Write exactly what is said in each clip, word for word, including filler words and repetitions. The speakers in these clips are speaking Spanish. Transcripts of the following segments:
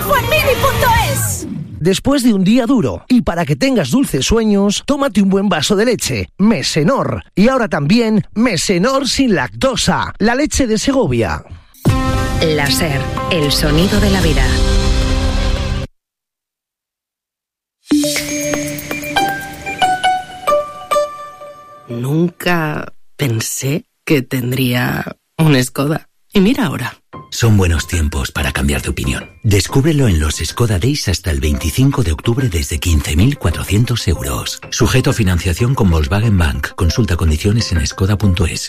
fue en Mini punto es. Después de un día duro y para que tengas dulces sueños, tómate un buen vaso de leche, Mesenor. Y ahora también Mesenor sin lactosa, la leche de Segovia. La SER, el sonido de la vida. Nunca pensé que tendría un Skoda. Y mira ahora. Son buenos tiempos para cambiar de opinión. Descúbrelo en los Skoda Days hasta el veinticinco de octubre desde quince mil cuatrocientos euros. Sujeto a financiación con Volkswagen Bank. Consulta condiciones en skoda punto es.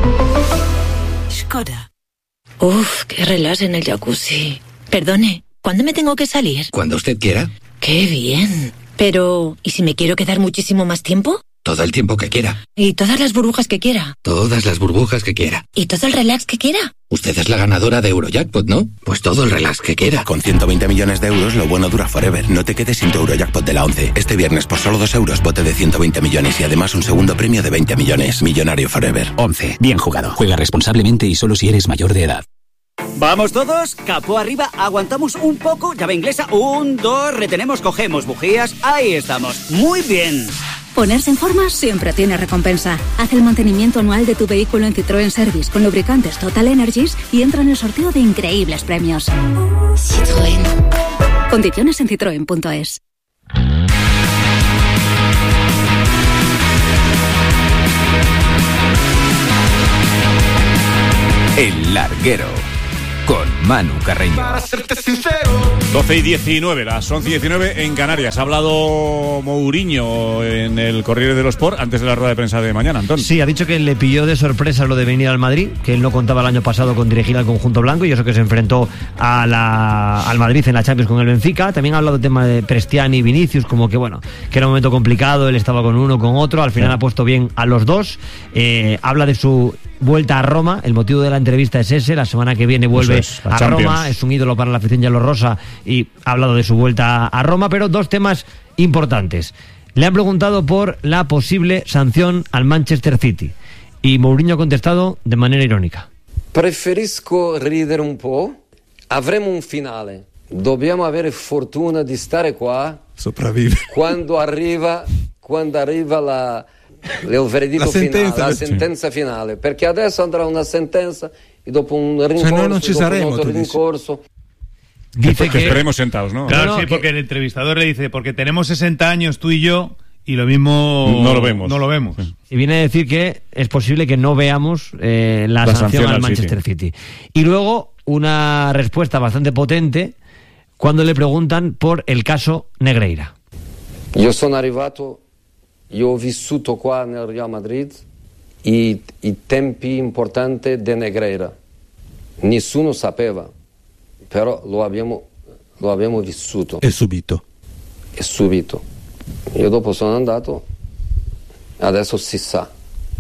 Skoda. Uf, qué relax en el jacuzzi. Perdone, ¿cuándo me tengo que salir? Cuando usted quiera. Qué bien. Pero, ¿y si me quiero quedar muchísimo más tiempo? Todo el tiempo que quiera. ¿Y todas las burbujas que quiera? Todas las burbujas que quiera. ¿Y todo el relax que quiera? Usted es la ganadora de Eurojackpot, ¿no? Pues todo el relax que quiera. Con ciento veinte millones de euros, lo bueno dura forever. No te quedes sin tu Eurojackpot de la once. Este viernes, por solo dos euros, bote de ciento veinte millones y además un segundo premio de veinte millones. Millonario forever. once. Bien jugado. Juega responsablemente y solo si eres mayor de edad. Vamos todos, capó arriba, aguantamos un poco, llave inglesa, un, dos, retenemos, cogemos bujías, ahí estamos, muy bien. Ponerse en forma siempre tiene recompensa. Haz el mantenimiento anual de tu vehículo en Citroën Service con lubricantes Total Energies y entra en el sorteo de increíbles premios. Citroën. Condiciones en citroen punto es. El Larguero, con Manu Carreño. Para serte sincero. doce y diecinueve, las once y diecinueve en Canarias. Ha hablado Mourinho en el Corriere dello Sport antes de la rueda de prensa de mañana, Antón. Sí, ha dicho que le pilló de sorpresa lo de venir al Madrid, que él no contaba el año pasado con dirigir al conjunto blanco, y eso que se enfrentó a la, al Madrid en la Champions con el Benfica. También ha hablado del tema de Prestiani y Vinicius, como que bueno, que era un momento complicado, él estaba con uno, con otro, al final sí. Ha puesto bien a los dos. Eh, habla de su vuelta a Roma, el motivo de la entrevista es ese, la semana que viene vuelve es, a Champions. Roma, es un ídolo para la afición yelorrosa y ha hablado de su vuelta a Roma, pero dos temas importantes. Le han preguntado por la posible sanción al Manchester City y Mourinho ha contestado de manera irónica. Preferisco ridere un po', avremo un finale, dobbiamo avere fortuna di stare qua. Sopravvive. Quando arriva, quando arriva la... il veredetto la sentenza, finale, la sentenza finale, perché adesso andrà una sentenza e dopo un rincorso, cioè, no, non ci dopo saremo, un altro rincorso. Dice que, que esperemos sentados, ¿no? Claro, no, no, sí, que... porque el entrevistador le dice, porque tenemos sesenta años tú y yo y lo mismo no lo vemos. No lo vemos. Sí. Y viene a decir que es posible que no veamos eh, la, la sanción, sanción al Manchester City. City. Y luego una respuesta bastante potente cuando le preguntan por el caso Negreira. Io sono arrivato, io ho vissuto qua nel Real Madrid i, i tempi importanti di Negreira. Nessuno sapeva, però lo abbiamo, lo abbiamo vissuto. E subito. E subito. Io dopo sono andato, adesso si sa.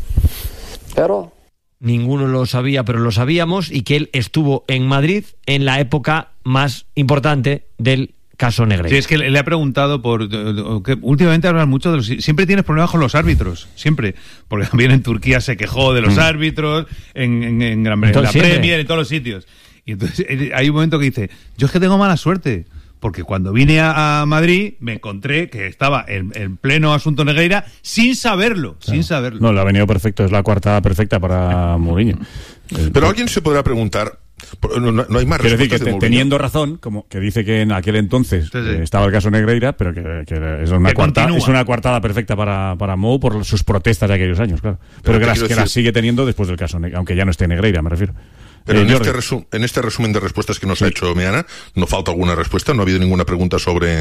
Però... Ninguno lo sabía, pero lo sabíamos, y que él estuvo en Madrid en la época más importante del caso Negreira. Sí, es que le ha preguntado por... que últimamente hablan mucho de los... Siempre tienes problemas con los árbitros, siempre. Porque también en Turquía se quejó de los mm. árbitros, en, en, en Gran Bretaña, en la siempre. Premier, en todos los sitios. Y entonces hay un momento que dice, yo es que tengo mala suerte, porque cuando vine a, a Madrid me encontré que estaba en, en pleno asunto Negreira sin saberlo, claro. sin saberlo. No, le ha venido perfecto, es la cuartada perfecta para Mourinho. Pero alguien se podrá preguntar... No, no, no hay más Quiero respuestas decir que de teniendo razón, como que dice que en aquel entonces sí, sí. Eh, estaba el caso Negreira, pero que, que es una cuartada, es una coartada perfecta para, para Mou por sus protestas de aquellos años, claro. Pero, pero que, las, que las sigue teniendo después del caso, aunque ya no esté Negreira, me refiero. Pero eh, en, este resu- en este resumen de respuestas que nos sí. ha hecho Meana, ¿no falta alguna respuesta? ¿No ha habido ninguna pregunta sobre...?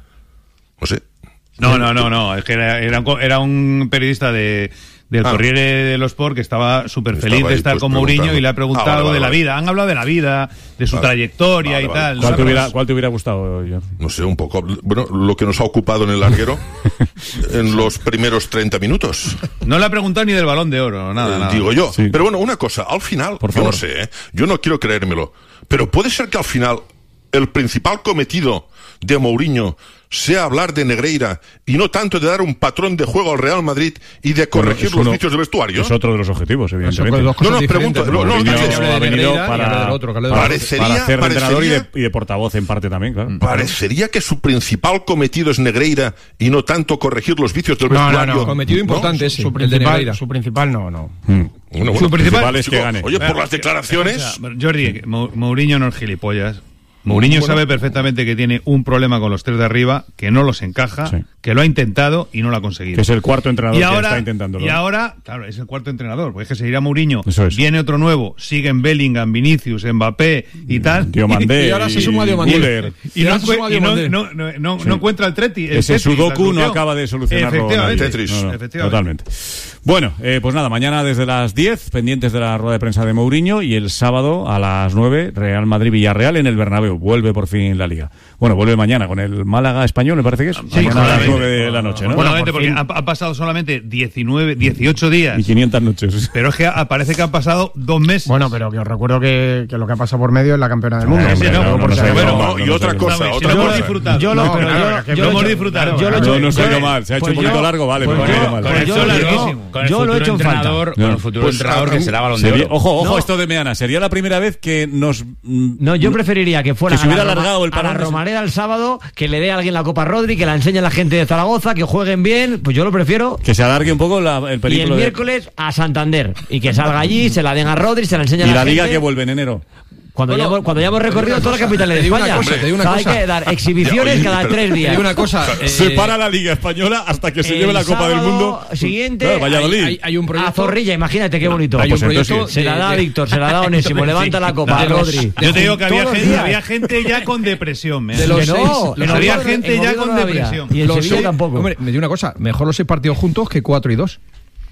No sé. No, no, no, no. Es que era, era, un, era un periodista de... del ah. Corriere dello Sport que estaba súper feliz estaba de estar pues, con Mourinho y le ha preguntado ah, vale, vale, de la vale. vida. Han hablado de la vida, de su vale. trayectoria vale, y vale. tal. ¿Cuál te, hubiera, ¿Cuál te hubiera gustado, John? No sé, un poco. Bueno, lo que nos ha ocupado en el larguero en los primeros treinta minutos. No le ha preguntado ni del Balón de Oro, nada, eh, nada. Digo yo. Sí. Pero bueno, una cosa, al final, Por yo favor. no sé, ¿eh? yo no quiero creérmelo, pero puede ser que al final el principal cometido de Mourinho sea hablar de Negreira y no tanto de dar un patrón de juego al Real Madrid y de corregir bueno, los vicios de vestuario? Es otro de los objetivos, evidentemente. No, no, pregunto. No, no, ha venido para, otro, para, parecería, para hacer de entrenador y de, parecería, y de portavoz en parte también, claro. Parecería que su principal cometido es Negreira y no tanto corregir los vicios del vestuario. No, no, no. Cometido importante ese, su principal, su principal no, no. Hmm. Bueno, bueno, su principal es que gane. Oye, por las declaraciones... O sea, Jordi, Mourinho no es gilipollas. Mourinho bueno. sabe perfectamente que tiene un problema con los tres de arriba, que no los encaja, sí. que lo ha intentado y no lo ha conseguido. Que es el cuarto entrenador y ahora, que está intentándolo. Y ahora, claro, es el cuarto entrenador, porque es que se irá Mourinho, es. viene otro nuevo, siguen Bellingham, Vinicius, Mbappé y tal. Diomandé. Y ahora se suma Diomandé. Y, y, no, y no, no, no, no, sí. no encuentra el Treti. El Ese Tetris, Sudoku no acaba de solucionarlo. Efectivamente. Tetris. No, no, Efectivamente. Totalmente. Bueno, eh, pues nada, mañana desde las diez, pendientes de la rueda de prensa de Mourinho, y el sábado a las nueve, Real Madrid-Villarreal en el Bernabéu. Vuelve por fin la Liga. Bueno, vuelve mañana con el Málaga Español, me parece que es. Sí, mañana a las nueve de la noche, ¿no? Bueno, bueno porque ha, ha pasado solamente diecinueve, dieciocho días. Y quinientas noches. Pero es que parece que han pasado dos meses. Bueno, pero que os recuerdo que, que lo que ha pasado por medio es la campeona del mundo. Sí, no, no, no, no, bueno, no, y otra cosa, otra lo cosa. hemos disfrutado. Yo lo, no, pero claro, yo, yo lo hemos hecho, disfrutado. Yo, yo no soy yo, yo mal, se ha hecho pues un poquito yo, largo, vale, pues pero yo, no mal. Con el yo, futuro larguísimo. Con el yo lo he hecho en falta. Con el futuro Pues, entrenador que será Balón de Sería, Oro. ojo, ojo, no. esto de Meana, sería la primera vez que nos... No, yo preferiría que fuera que se hubiera a la, alargado el a la parón. Romareda el sábado, que le dé a alguien la Copa Rodri, que la enseñe a la gente de Zaragoza, que jueguen bien, pues yo lo prefiero. Que se alargue un poco la, el Y periplo el de... miércoles a Santander, y que salga allí, se la den a Rodri, se la enseñe a Y la, la liga gente. que vuelve en enero. Cuando, Bueno, ya hemos, cuando ya hemos recorrido todas las capitales de te digo España, una cosa, te digo una o sea, hay cosa. que dar exhibiciones Oye, cada pero- tres Te días. digo una cosa. eh, Se para la Liga Española hasta que se el lleve la Copa del sábado Mundo. siguiente, Claro, Valladolid. Hay, hay un a proyecto. Zorrilla, imagínate qué bonito. Hay Pues un proyecto. entonces, Se la da a de- Víctor, se la da a Onésimo, levanta la copa a de los- Rodri. Yo te digo que había Todos los gente, días. había gente ya con depresión. De los Que no, seis- en había Oviedo- gente en ya Oviedo con no había. depresión. Y en los Sevilla seis- tampoco. Hombre, me digo una cosa. Mejor los seis partidos juntos que cuatro y dos.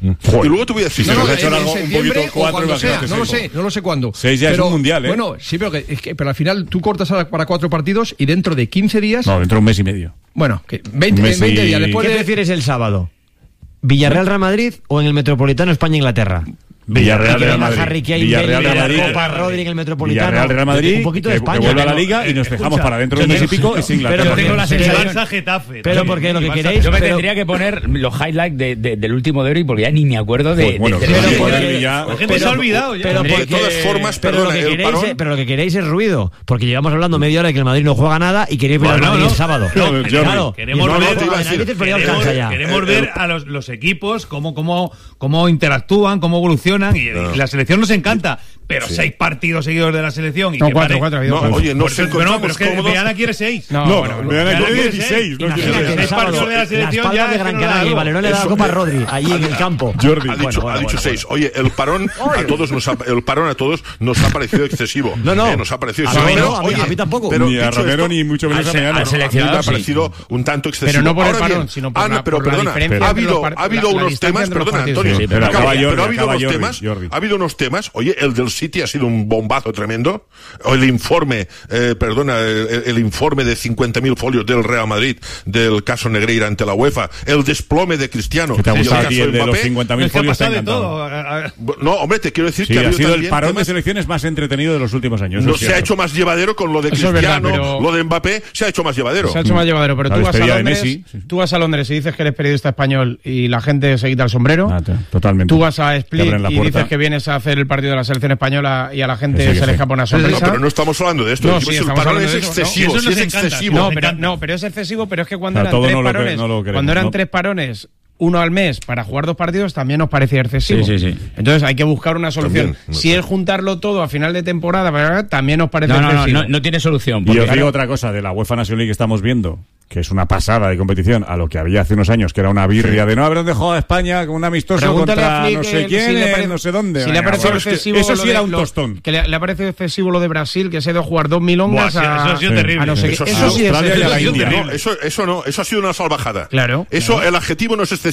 Y luego te voy a decir, Sí, se no, nos ha en- hecho en algo un septiembre poquito o cuatro, cuando sea, imagínate, no lo seis. sé, no lo sé cuándo. Seis ya es un mundial, ¿eh? Bueno, sí, pero, que, es que, pero al final tú cortas a- para cuatro partidos y dentro de quince días, No, dentro de un mes y medio. bueno, que veinte, Un mes veinte y- días después ¿Qué de... prefieres el sábado? ¿Villarreal Real Madrid o en el Metropolitano España-Inglaterra? Villarreal Que Real venga Madrid. Harry Kane, Villarreal Bale, Real Madrid. la Copa Rodri en el Metropolitano. Villarreal Real Madrid. Un poquito de que, España. que vuelva a la Pero- Liga y nos eh, dejamos escucha, para dentro de yo un mes y tengo- pico es pero Inglaterra. porque- Tengo la Pero- sensación Barça Getafe. Pero porque lo que Barça- queréis... Yo me pero- tendría que poner los highlights de, de- del último Derby porque ya ni me acuerdo de. Pues bueno, de- pero de- sí, de- porque- de- ya- La gente se ha olvidado ya. pero De porque- todas formas, pero lo, perdona, que el queréis parón... es, pero lo que queréis es ruido, porque llevamos hablando media hora de que el Madrid no juega nada y queréis ver al Bueno, Madrid no. el sábado. No, Jordi, claro, queremos y el ver- Madrid te iba a juega decir, narices, pero ya Queremos, alcanza ya. queremos El- ver el- a los, los equipos cómo, cómo, cómo interactúan, cómo evolucionan. Y, y la selección nos encanta, pero Sí. seis partidos seguidos de la selección. Y No, que cuatro, pare- cuatro, ha habido No, cuatro. oye, no Por se eso- bueno, pero encontramos es que cómodos. Meana quiere seis. No, No, bueno, me dan Meana aquí quiere dieciséis. No Imagínate, quiero- el Seis sábado, partidos de la las selección palmas ya de es que Gran no le da Canaria y algo. Valerón le da la Eso- Copa a Rodri, allí en el campo. Jordi. Ha dicho, Bueno, ha bueno, dicho bueno, seis. Oye, el parón a todos nos ha, el parón a todos nos ha parecido excesivo. No, no. Eh, nos ha parecido A excesivo. mí no, Pero, a mí- oye, a mí tampoco. pero Ni a dicho Romero esto, ni mucho menos al a se- Meana. al a mí me seleccionado, ha sí. parecido un tanto excesivo. Pero no por el Ahora parón, bien, sino por ah, no, la- pero por la perdona, diferencia ha entre habido, los par- ha habido la- la unos distancia temas, entre los perdona, partidos. Antonio, Sí, sí, pero acaba acaba ya, Jordi, pero ha habido acaba unos Jordi, temas, Jordi. ha habido unos temas, oye, el del City ha sido un bombazo tremendo, o el informe, eh, perdona, el, el informe de cincuenta mil folios del Real Madrid, del caso Negreira ante la UEFA, el desplome de Cristiano, Que te ha y el gustado a caso ti el de los Mbappé. cincuenta mil Es que ha folios, te ha pasado de encantado. todo. No, hombre, te quiero decir Sí, que ha ha habido sido el también parón de temas- selecciones más entretenido de los últimos años. no es se ha cierto. hecho más llevadero con lo de Eso es verdad, Cristiano, pero- lo de Mbappé se ha hecho más llevadero. Se ha hecho más llevadero, pero La tú vas, a despedida de Londres, Messi, sí. tú vas a Londres y dices que eres periodista español y la gente se quita el sombrero. Ah, te- totalmente. Tú vas a Te Split abren la y puerta. dices que vienes a hacer el partido de la selección española y a la gente Que sí, que se le sí. escapa una No, sonrisa. pero no estamos hablando de esto. No, Decimos sí, el estamos parón hablando es de eso, ¿no? excesivo, Y eso sí nos es encanta. excesivo. No, Me pero, encanta. no, pero es excesivo, pero es que cuando Claro, eran todo tres no lo que- parones, no lo queremos, cuando eran ¿no? tres parones, uno al mes para jugar dos partidos, también nos parecía excesivo. Sí, sí, sí. Entonces hay que buscar una solución. También, no si sé. es juntarlo todo a final de temporada, también nos parece No, no, no, excesivo. no, no tiene solución. Y porque, os digo claro, otra cosa, de la UEFA National League que estamos viendo, que es una pasada de competición, a lo que había hace unos años, que era una birria de no haber dónde juega España con un amistoso Pregúntale a contra Flick no sé el- quién, si le en parece- no sé dónde. Si le ha Venga, parecido bueno, es que excesivo eso lo sí de era un lo- tostón. Que le, le ha parecido excesivo lo de Brasil, que se ha ido a jugar dos milongas Buah, sí, a, eso ha sido Sí. terrible. a no sé qué. Eso Eso, sí, sí es Australia y a la excesivo. India. No, eso, eso no, eso ha sido una salvajada. Claro. Eso, el adjetivo no es excesivo.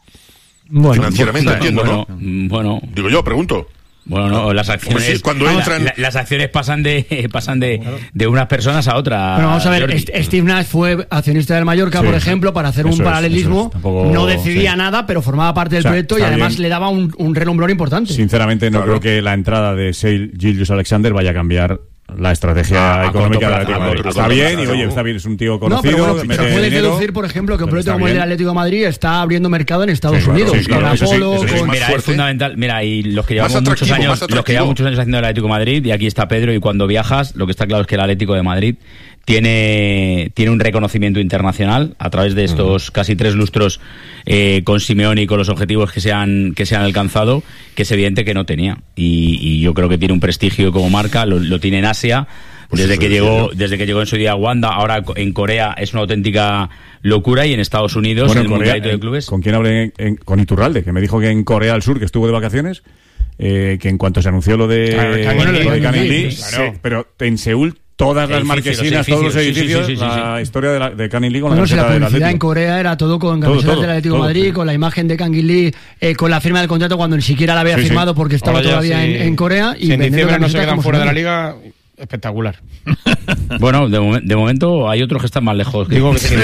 Bueno, financieramente, bueno, entiendo, bueno, ¿no? Bueno. Digo yo, pregunto. Bueno, no, las acciones Pues sí, cuando la, entran... la, las acciones pasan de pasan de, de unas personas a otras. Bueno, vamos a ver, Jordi. Steve Nash fue accionista del Mallorca, sí, por ejemplo, para hacer un es, paralelismo. Es, Tampoco, no decidía sí. nada, pero formaba parte del o sea, proyecto y además bien. le daba un, un renombrón importante. Sinceramente, no claro. creo que la entrada de Sale Gilgeous-Alexander vaya a cambiar la estrategia ah, económica del Atlético de Madrid. Está bien, y oye, está bien, es un tío conocido. No, pero, bueno, pero puedes deducir, por ejemplo, que un proyecto como el del Atlético de Madrid está abriendo mercado en Estados sí, claro, Unidos. Sí, claro, con Apolo, sí, con... Mira, es fundamental. Mira, y los que llevamos muchos años, los que llevamos muchos años haciendo el Atlético de Madrid, y aquí está Pedro, y cuando viajas, lo que está claro es que el Atlético de Madrid tiene tiene un reconocimiento internacional a través de estos uh-huh. casi tres lustros eh, con Simeone y con los objetivos que se han que se han alcanzado, que es evidente que no tenía. Y, y yo creo que tiene un prestigio como marca, lo, lo tiene en Asia. Pues desde que llegó desde que llegó en su día Wanda, ahora en Corea es una auténtica locura, y en Estados Unidos, bueno, en el Corea, Mundialito de Clubes. ¿Con quién hablé? En, en, con Iturralde, que me dijo que en Corea del Sur, que estuvo de vacaciones, eh, que en cuanto se anunció lo de Canning Lee, claro. pero en Seúl todas las marquesinas, todos los edificios, sí, sí, sí, sí, la sí. historia de, la, de Canning Lee con bueno, la camiseta si la del publicidad Atlético. En Corea era todo con camisetas del Atlético de Madrid, sí. con la imagen de Canning Lee, eh, con la firma del contrato cuando ni siquiera la había sí, firmado sí. porque estaba Ahora todavía sí. en, en Corea. Y si en diciembre no se quedan fuera de la liga... Espectacular. Bueno, de, mom- de momento hay otros que están más lejos. Que digo que si en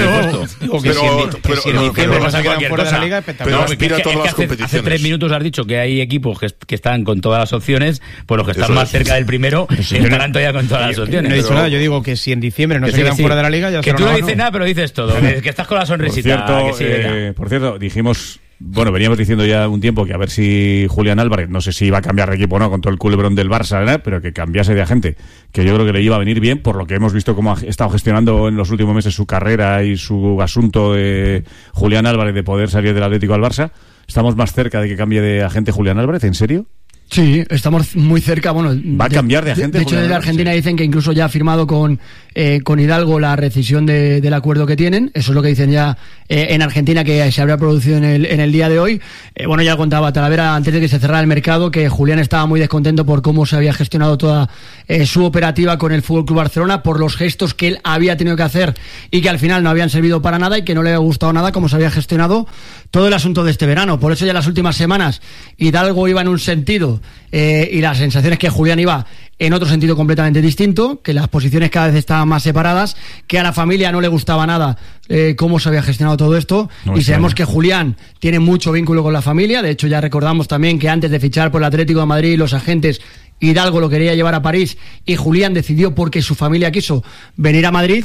diciembre pasa quedan fuera de la liga, espectacular. Pero aspira a todas las competiciones. Hace tres minutos has dicho que hay equipos que, que están con todas las opciones, pues los que están Eso más es. cerca del primero estarán todavía con todas las opciones. No he dicho nada, yo digo que si en diciembre no se quedan fuera de la liga, ya que tú no dices nada, pero dices todo. Que, que estás con la sonrisita. Por cierto, que sí, eh, por cierto dijimos... Bueno, veníamos diciendo ya un tiempo que a ver si Julián Álvarez, no sé si iba a cambiar de equipo o no con todo el culebrón del Barça, ¿verdad? Pero que cambiase de agente, que yo creo que le iba a venir bien, por lo que hemos visto cómo ha estado gestionando en los últimos meses su carrera y su asunto de Julián Álvarez de poder salir del Atlético al Barça. ¿Estamos más cerca de que cambie de agente Julián Álvarez? ¿En serio? Sí, estamos muy cerca. Bueno, va a cambiar de agente. De, de hecho, desde Argentina sí. dicen que incluso ya ha firmado con eh, con Hidalgo la rescisión de, del acuerdo que tienen. Eso es lo que dicen ya eh, en Argentina, que se habría producido en el, en el día de hoy. Eh, bueno, ya contaba Talavera antes de que se cerrara el mercado que Julián estaba muy descontento por cómo se había gestionado toda eh, su operativa con el F C Barcelona, por los gestos que él había tenido que hacer y que al final no habían servido para nada y que no le había gustado nada cómo se había gestionado todo el asunto de este verano. Por eso ya las últimas semanas Hidalgo iba en un sentido eh, y las sensaciones que Julián iba en otro sentido completamente distinto, que las posiciones cada vez estaban más separadas, que a la familia no le gustaba nada eh, cómo se había gestionado todo esto, no y sabemos que Julián tiene mucho vínculo con la familia. De hecho, ya recordamos también que antes de fichar por el Atlético de Madrid, los agentes, Hidalgo lo quería llevar a París y Julián decidió, porque su familia quiso, venir a Madrid.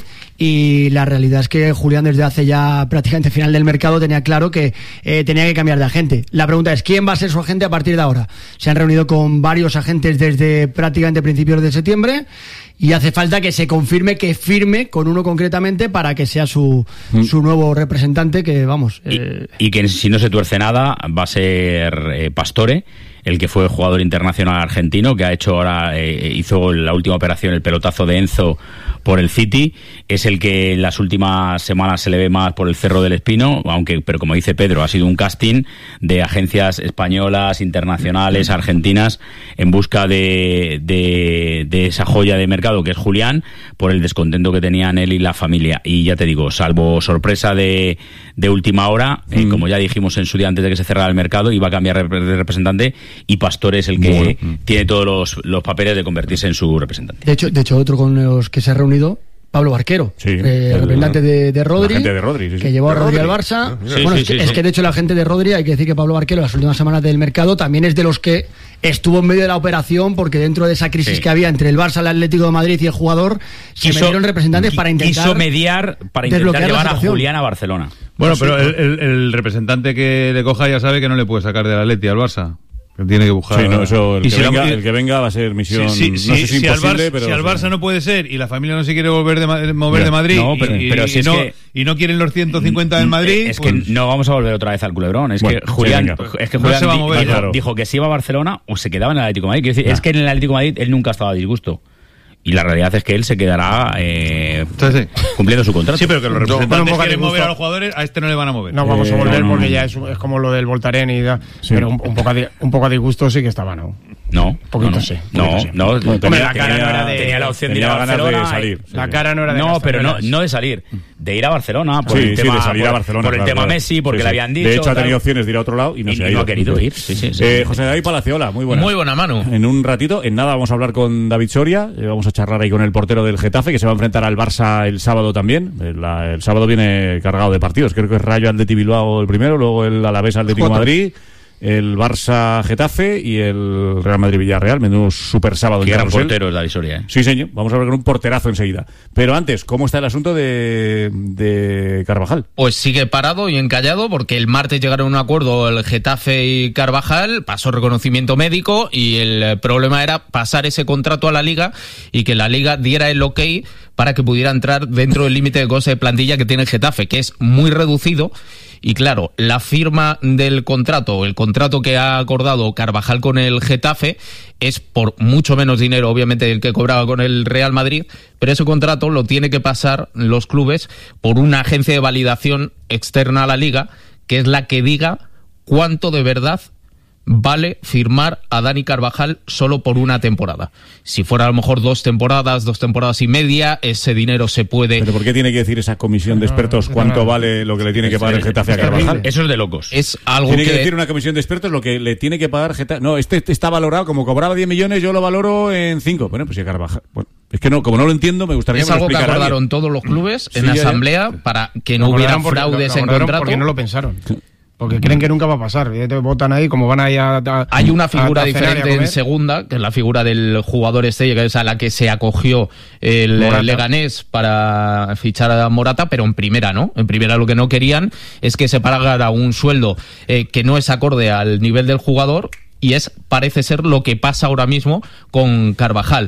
Y la realidad es que Julián, desde hace ya prácticamente final del mercado, tenía claro que eh, tenía que cambiar de agente. La pregunta es, ¿quién va a ser su agente a partir de ahora? Se han reunido con varios agentes desde prácticamente principios de septiembre y hace falta que se confirme, que firme con uno concretamente para que sea su, mm. su nuevo representante, que vamos... Eh... Y, y que si no se tuerce nada va a ser eh, Pastore, el que fue jugador internacional argentino, que ha hecho ahora, eh, hizo la última operación, el pelotazo de Enzo por el City. Es el que en las últimas semanas se le ve más por el Cerro del Espino, aunque, pero como dice Pedro, ha sido un casting de agencias españolas, internacionales, argentinas, en busca de, de, de esa joya de mercado que es Julián, por el descontento que tenían él y la familia. Y ya te digo, salvo sorpresa de, de última hora, eh, mm. como ya dijimos en su día antes de que se cerrara el mercado, iba a cambiar de representante, y Pastore es el que bueno. tiene todos los, los papeles de convertirse en su representante. De hecho, de hecho otro con los que se ha reunido, Pablo Barquero, sí, eh, el representante de, de Rodri, de Rodri sí, sí. que llevó a Rodri, Rodri al Barça. Sí, bueno, sí, es, que, sí, es sí. que de hecho el agente de Rodri, hay que decir que Pablo Barquero, las últimas semanas del mercado, también es de los que estuvo en medio de la operación, porque dentro de esa crisis sí. que había entre el Barça, el Atlético de Madrid y el jugador, quiso, se metieron representantes para intentar quiso mediar para intentar llevar a Julián a Barcelona. Bueno, pero el, el, el representante que le coja ya sabe que no le puede sacar del Atleti al Barça. Que tiene que buscar. Sí, no, eso, el, que si venga, el que venga va a ser misión. Sí, sí, no sí, sé si, si imposible, al Barça, pero. Si al Barça no puede ser y la familia no se quiere volver de, mover pero, de Madrid no, pero, y, pero si y, es no, que, y no quieren los ciento cincuenta del Madrid. Es pues, que no vamos a volver otra vez al culebrón. Es bueno, que Julián, sí, es que Julián no se va a mover, dijo, claro. dijo que si iba a Barcelona o se quedaba en el Atlético de Madrid. Quiero decir, nah. es que en el Atlético de Madrid él nunca estaba a disgusto. Y la realidad es que él se quedará eh, Entonces, sí. cumpliendo su contrato. Sí, pero que los representantes no, quieren mover a los jugadores, a este no le van a mover. No vamos eh, a volver no, porque ya es, es como lo del Voltaren y da, sí. Pero un, un, poco a, un poco a disgusto sí que estaba, ¿no? No, poquito no, no, sí. No, poquito sí. no, no. Hombre, Tenía, la cara tenía, no era de, tenía la opción de ir a ganas Barcelona. de salir. y, Sí, la sí. cara no era de No, pero no, Castañuelas. no de salir, de ir a Barcelona por Sí, el sí, tema, de salir por, a Barcelona. por el claro, tema claro. Messi, porque Sí, le sí. habían dicho. De hecho, ha tal. tenido opciones de ir a otro lado y no y, se ha y ido. no ha querido ir. Sí, sí, sí. Eh, José David Palaciola, muy buenas. Muy buena mano. En un ratito, en nada, vamos a hablar con David Soria. Eh, vamos a charlar ahí con el portero del Getafe, que se va a enfrentar al Barça el sábado también. El, la, el sábado viene cargado de partidos. Creo que es Rayo Atleti Bilbao el primero, luego el Alavés Atlético de Madrid, el Barça Getafe y el Real Madrid Villarreal. Menudo super sábado. Que en eran Carrusel. porteros, David Soria. ¿eh? Sí, señor. Vamos a hablar con un porterazo enseguida. Pero antes, ¿cómo está el asunto de, de Carvajal? Pues sigue parado y encallado porque el martes llegaron a un acuerdo el Getafe y Carvajal, pasó reconocimiento médico y el problema era pasar ese contrato a la Liga y que la Liga diera el ok para que pudiera entrar dentro del límite de goce de plantilla que tiene el Getafe, que es muy reducido. Y claro, la firma del contrato, el contrato que ha acordado Carvajal con el Getafe es por mucho menos dinero, obviamente, del que cobraba con el Real Madrid, pero ese contrato lo tiene que pasar los clubes por una agencia de validación externa a la Liga, que es la que diga cuánto de verdad vale firmar a Dani Carvajal solo por una temporada. Si fuera a lo mejor dos temporadas, dos temporadas y media, ese dinero se puede... ¿Pero por qué tiene que decir esa comisión de expertos cuánto vale lo que le tiene que pagar el Getafe a Carvajal? Eso es de locos. Es algo Tiene que, que decir una comisión de expertos lo que le tiene que pagar Getafe. No, este está valorado, como cobraba diez millones, yo lo valoro en cinco. Bueno, pues si a Carvajal... Bueno, es que no, como no lo entiendo, me gustaría es que me lo algo que explicara acordaron alguien. todos los clubes Sí, en ya, ya. asamblea para que no Lo hubiera acordaron porque- fraudes lo en acordaron contrato. Porque no lo pensaron. Porque creen que nunca va a pasar. Y te votan ahí, como van ahí a, a Hay una figura a- a cenar y a diferente en comer. segunda, que es la figura del jugador este, que es a la que se acogió el Morata. Leganés para fichar a Morata, pero en primera no. En primera lo que no querían es que se pagara un sueldo eh, que no es acorde al nivel del jugador, y es, parece ser, lo que pasa ahora mismo con Carvajal.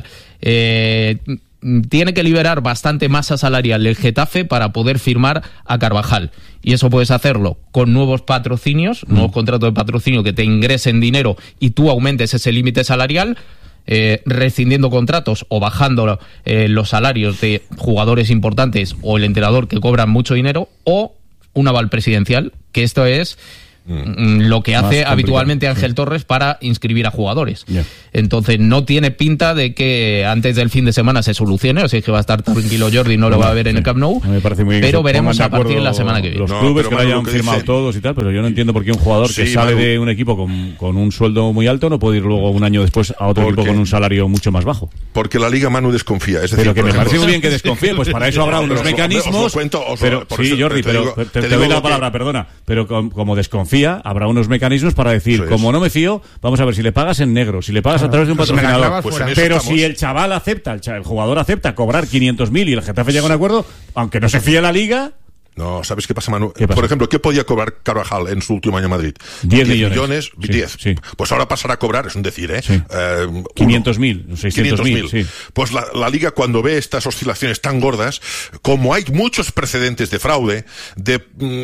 Eh, tiene que liberar bastante masa salarial el Getafe para poder firmar a Carvajal. Y eso puedes hacerlo con nuevos patrocinios, mm. nuevos contratos de patrocinio que te ingresen dinero y tú aumentes ese límite salarial, eh, rescindiendo contratos o bajando eh, los salarios de jugadores importantes o el entrenador que cobran mucho dinero, o un aval presidencial, que esto es... Mm. lo que hace habitualmente Ángel Torres para inscribir a jugadores. Yeah. Entonces no tiene pinta de que antes del fin de semana se solucione, o sea que va a estar tranquilo Jordi, no lo va a ver en el Camp Nou, me parece muy pero veremos a partir de la semana que viene. Los no, clubes que lo hayan que firmado dice... todos y tal, pero yo no entiendo por qué un jugador sí, que sale Manu. de un equipo con, con un sueldo muy alto no puede ir luego un año después a otro Porque... equipo con un salario mucho más bajo. Porque la Liga Manu desconfía. Es decir, pero que me ejemplo, parece muy bien que desconfíe, pues para eso habrá unos pero, mecanismos. Os lo cuento, os pero, lo, por sí, eso, Jordi, te pero digo, te, te te digo doy la que... palabra, perdona. Pero com, como desconfía, habrá unos mecanismos para decir, es. como no me fío, vamos a ver si le pagas en negro, si le pagas a través de un pues patrocinador. Pues pero estamos. si el chaval acepta, el, chaval, el jugador acepta cobrar quinientos mil y el Getafe llega a un acuerdo, aunque no se fíe la Liga. No, ¿sabes qué pasa, Manu? ¿Qué pasa? Por ejemplo, ¿qué podía cobrar Carvajal en su último año en Madrid? diez millones. Sí, diez. Sí. Pues ahora pasará a cobrar, es un decir, ¿eh? Sí. eh quinientos mil, seiscientos mil. Sí. Pues la, la Liga, cuando ve estas oscilaciones tan gordas, como hay muchos precedentes de fraude, de,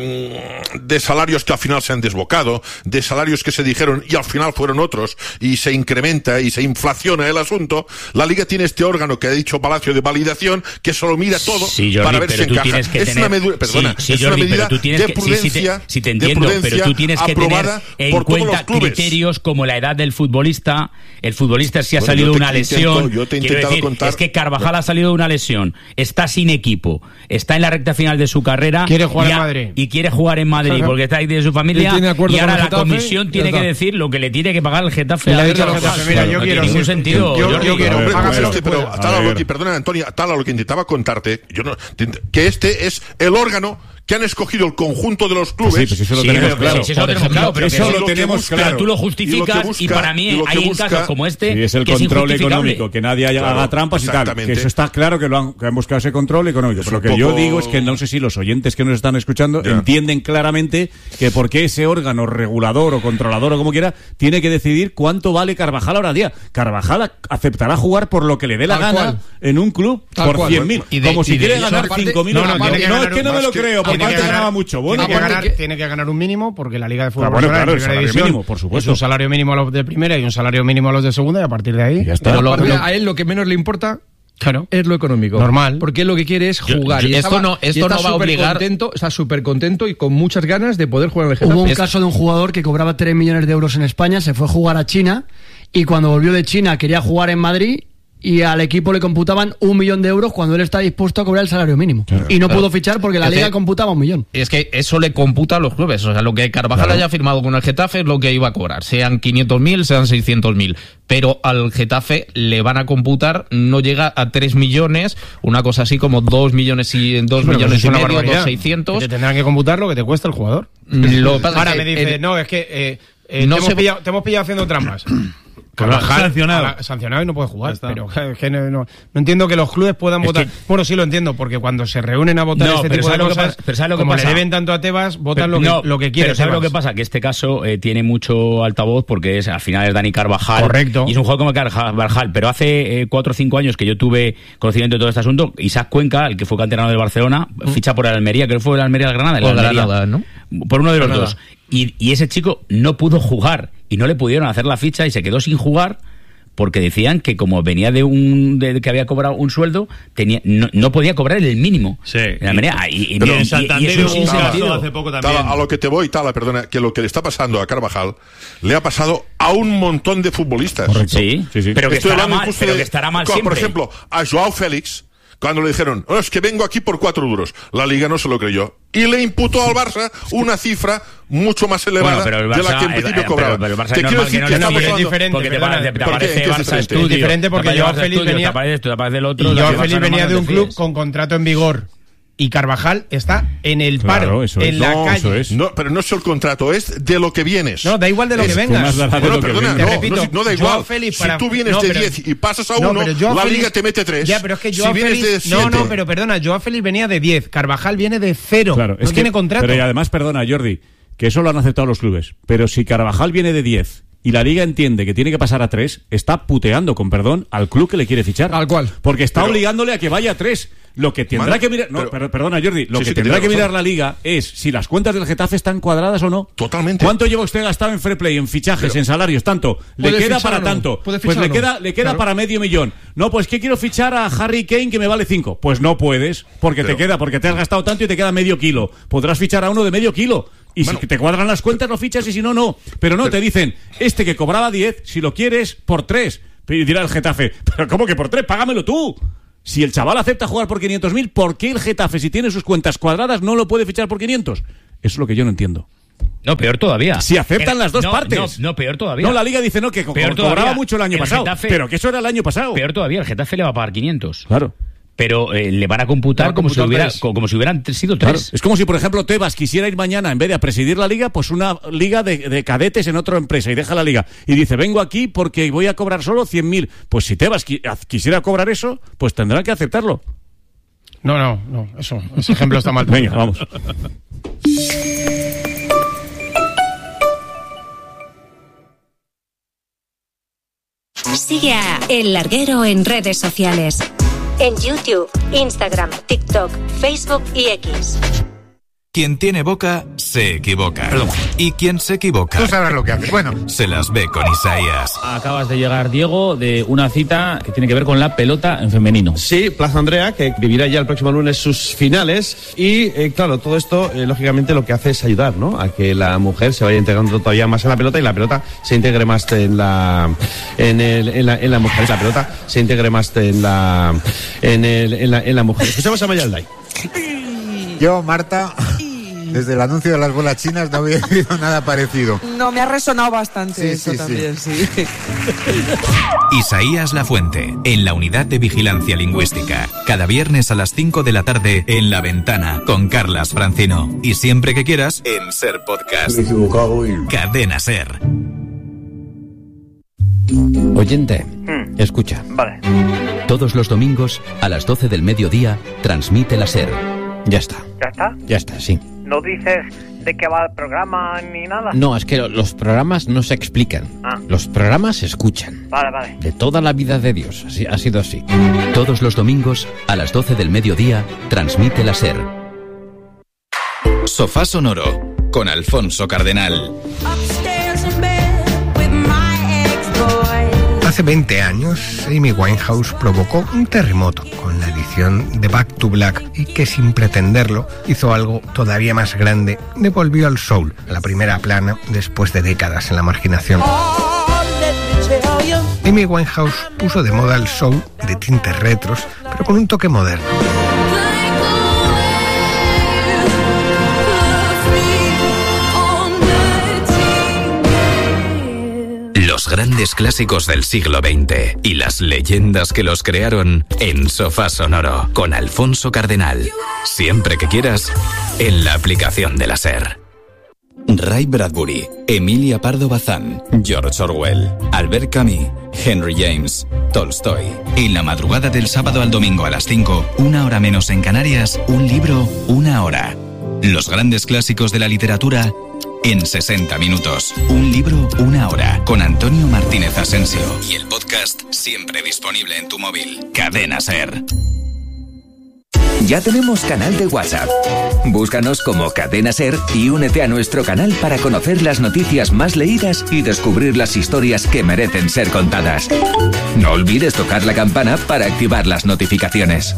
mm, de salarios que al final se han desbocado, de salarios que se dijeron y al final fueron otros, y se incrementa y se inflaciona el asunto, la Liga tiene este órgano que ha dicho Palacio de validación, que solo mira todo sí, Jordi, para ver si encaja. Es tener... una medida, perdona, sí, sí, es Jordi, una medida pero tú tienes de que, prudencia, sí, sí te, sí te entiendo, pero tú tienes que tener en cuenta criterios como la edad del futbolista. El futbolista si ha bueno, salido de una intento, lesión, yo te he quiero decir, contar... es que Carvajal ha salido de una lesión, está sin equipo, está en la recta final de su carrera, quiere jugar y, a, en Madrid y quiere jugar en Madrid Ajá. porque está ahí de su familia, y, y ahora la Getafe, comisión tiene que decir lo que le tiene que pagar el Getafe. Le ha dicho al Getafe, mira, yo no quiero, tiene ningún sí, sentido. yo, Jordi, yo quiero, hombre, págamelo, este, pero tal a lo que, perdona, Antonio, tal a lo que intentaba contarte, yo no, que este es el órgano que han escogido el conjunto de los clubes. Sí, pues eso lo sí, tenemos pero, claro. Sí, eso lo tenemos claro, pero eso que, lo tenemos busca, claro. Pero tú lo justificas y, busca, y para mí y hay busca, casos como este sí, es el que control es económico, que nadie haya, claro, haga trampas y tal. Que eso está claro que lo han, que han buscado ese control económico. Pero lo que poco... yo digo es que no sé si los oyentes que nos están escuchando ya. entienden claramente que por qué ese órgano regulador o controlador o como quiera tiene que decidir cuánto vale Carvajal ahora día. Carvajal aceptará jugar por lo que le dé la gana cual. en un club Tal por cien mil. Como si quiere ganar cinco mil. No, no, no, es que no me lo creo, porque antes ganaba mucho. Bueno, tiene, que ganar, que... tiene que ganar un mínimo porque la Liga de Fútbol ah, bueno, claro, en primera división mínimo, por supuesto. es un salario mínimo a los de primera y un salario mínimo a los de segunda y a partir de ahí y ya está. Pero lo, lo, a él lo que menos le importa claro. es lo económico. Normal. Porque él lo que quiere es jugar. Yo, yo, y esto estaba, no, esto y no va a obligar. Contento, está súper contento y con muchas ganas de poder jugar en el Getafe. Hubo un caso de un jugador que cobraba tres millones de euros en España, se fue a jugar a China y cuando volvió de China quería jugar en Madrid y al equipo le computaban un millón de euros cuando él está dispuesto a cobrar el salario mínimo. Claro, y no claro. pudo fichar porque la es liga que, computaba un millón. Es que eso le computa a los clubes. O sea, lo que Carvajal claro. haya firmado con el Getafe es lo que iba a cobrar. Sean quinientos mil, sean seiscientos mil. Pero al Getafe le van a computar, no llega a tres millones, una cosa así como dos millones y dos millones y medio, dos seiscientos. Te tendrán que computar lo que te cuesta el jugador. Lo Ahora que, me dice, eh, no, es que eh, eh, no te, se... hemos pillado, te hemos pillado haciendo trampas. Carvajal, sancionado. La, sancionado y no puede jugar. Pero es que no, no, no entiendo que los clubes puedan es votar. Que... Bueno, sí lo entiendo, porque cuando se reúnen a votar no, este tipo de cosas, pasa, lo que como pasa? le deben tanto a Tebas, votan pero, lo, que, no, lo que quieren. Pero ¿sabes lo que pasa? Que este caso eh, tiene mucho altavoz porque es, al final es Dani Carvajal. Correcto. Y es un juego como Carvajal. Pero hace eh, cuatro o cinco años que yo tuve conocimiento de todo este asunto, Isaac Cuenca, el que fue canterano del Barcelona, ¿Mm? ficha por el Almería, creo que fue el Almería del Granada. El Almería, Granada, ¿no? Por uno de los Granada. dos. Y, y ese chico no pudo jugar y no le pudieron hacer la ficha y se quedó sin jugar. Porque decían que como venía de un de que había cobrado un sueldo, tenía no, no podía cobrar el mínimo. Sí. De la manera, y, y, pero y, en Santander y, y eso hubo un caso hace poco también. Tala, a lo que te voy, Tala, perdona, que lo que le está pasando a Carvajal le ha pasado a un montón de futbolistas. Correcto. Sí, sí, sí. Pero, que estará, mal, pero de, que estará mal por siempre. Por ejemplo, a Joao Félix, cuando le dijeron, oh, es que vengo aquí por cuatro duros, la Liga no se lo creyó. Y le imputó al Barça una cifra mucho más elevada bueno, Barça, de la que en principio el, cobraba. Pero, pero el Barça te es quiero decir que, que no, que es diferente porque te, perdona, te, te ¿por aparece qué? Barça Es Estudio. Es diferente porque Joao Félix venía, te te aparece del otro, y Joao Félix venía de un club con contrato en vigor. Y Carvajal está en el paro, claro, eso en es. la no, calle. Eso es. No, pero no es el contrato, es de lo que vienes. No, da igual de lo es, que vengas. Bueno, lo perdona, que no, repito, no, no da igual. Félix si para... tú vienes no, de pero... diez y pasas a no, uno, la Félix... Liga te mete tres. Ya, pero es que Joao si vienes Félix... de No, no, pero perdona, Joao Félix venía de diez, Carvajal viene de cero. Claro, no es tiene que, contrato. Pero y además, perdona, Jordi, que eso lo han aceptado los clubes. Pero si Carvajal viene de diez y la Liga entiende que tiene que pasar a tres, está puteando, con perdón, al club que le quiere fichar. ¿Al cual? Porque está pero, obligándole a que vaya a tres. Lo que tendrá Mano, que mirar... No, pero, perdona, Jordi. Lo sí, que sí, tendrá que, que mirar razón. la Liga es si las cuentas del Getafe están cuadradas o no. Totalmente. ¿Cuánto lleva usted gastado en fair play, en fichajes, pero, en salarios? Tanto. Le queda para no? tanto. Pues le no? queda, le queda claro. para medio millón. No, pues que quiero fichar a Harry Kane que me vale cinco. Pues no puedes, porque pero, te queda, porque te has gastado tanto y te queda medio kilo. Podrás fichar a uno de medio kilo. Y bueno, si te cuadran las cuentas, lo fichas y si no, no. Pero no, pero, te dicen, este que cobraba diez, si lo quieres, por tres. Y dirá el Getafe, ¿pero cómo que por tres? Págamelo tú. Si el chaval acepta jugar por quinientos mil, ¿por qué el Getafe, si tiene sus cuentas cuadradas, no lo puede fichar por quinientos? Eso es lo que yo no entiendo. No, peor todavía. Si aceptan las dos no, partes. No, no, peor todavía. No, la Liga dice no, que co cobraba todavía. mucho el año el pasado. Getafe, pero que eso era el año pasado. Peor todavía, el Getafe le va a pagar quinientos. Claro. Pero eh, le van a computar, a como, si hubiera, como, como si hubieran sido tres. Claro. Es como si, por ejemplo, Tebas quisiera ir mañana, en vez de a presidir la Liga, pues una liga de, de cadetes en otra empresa y deja la Liga. Y dice, vengo aquí porque voy a cobrar solo cien mil. Pues si Tebas qui quisiera cobrar eso, pues tendrán que aceptarlo. No, no, no, eso, ese ejemplo está mal. Venga, vamos. Sigue a El Larguero en redes sociales. En YouTube, Instagram, TikTok, Facebook y X. Quien tiene boca, se equivoca. Perdón. Y quien se equivoca... Tú sabrás lo que haces. Bueno. Se las ve con Isaías. Acabas de llegar, Diego, de una cita que tiene que ver con la pelota en femenino. Sí, Plaza Andrea, que vivirá ya el próximo lunes sus finales. Y, eh, claro, todo esto, eh, lógicamente, lo que hace es ayudar, ¿no?, a que la mujer se vaya integrando todavía más en la pelota y la pelota se integre más en la... En, el, en, la, en la mujer. La pelota se integre más en la... En, el, en, la, en la mujer. Escuchamos a Mayalday. Yo, Marta... Desde el anuncio de las bolas chinas no había oído nada parecido. No, me ha resonado bastante sí, eso sí, también, sí. sí. Isaías Lafuente, en la Unidad de Vigilancia Lingüística. Cada viernes a las cinco de la tarde en La Ventana, con Carlas Francino. Y siempre que quieras, en Ser Podcast. Me he equivocado y... Cadena Ser. Oyente, hmm. escucha. Vale. Todos los domingos, a las doce del mediodía, transmite la Ser. Ya está. ¿Ya está? Ya está, sí. ¿No dices de qué va el programa ni nada? No, es que los programas no se explican. Ah. Los programas se escuchan. Vale, vale. De toda la vida de Dios. Así, ha sido así. Todos los domingos, a las doce del mediodía, transmite la Ser. Sofá Sonoro, con Alfonso Cardenal. Hace veinte años, Amy Winehouse provocó un terremoto con la edición de Back to Black y que, sin pretenderlo, hizo algo todavía más grande. Devolvió al soul a la primera plana después de décadas en la marginación. Amy Winehouse puso de moda el show de tintes retros, pero con un toque moderno. Los grandes clásicos del siglo veinte y las leyendas que los crearon en Sofá Sonoro con Alfonso Cardenal. Siempre que quieras, en la aplicación de la SER. Ray Bradbury, Emilia Pardo Bazán, George Orwell, Albert Camus, Henry James, Tolstoy. En la madrugada del sábado al domingo a las cinco, una hora menos en Canarias, un libro, una hora. Los grandes clásicos de la literatura en sesenta minutos. Un libro, una hora. Con Antonio Martínez Asensio. Y el podcast siempre disponible en tu móvil. Cadena SER. Ya tenemos canal de WhatsApp. Búscanos como Cadena SER y únete a nuestro canal para conocer las noticias más leídas y descubrir las historias que merecen ser contadas. No olvides tocar la campana para activar las notificaciones.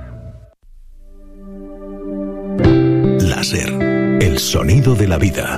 La SER, el sonido de la vida.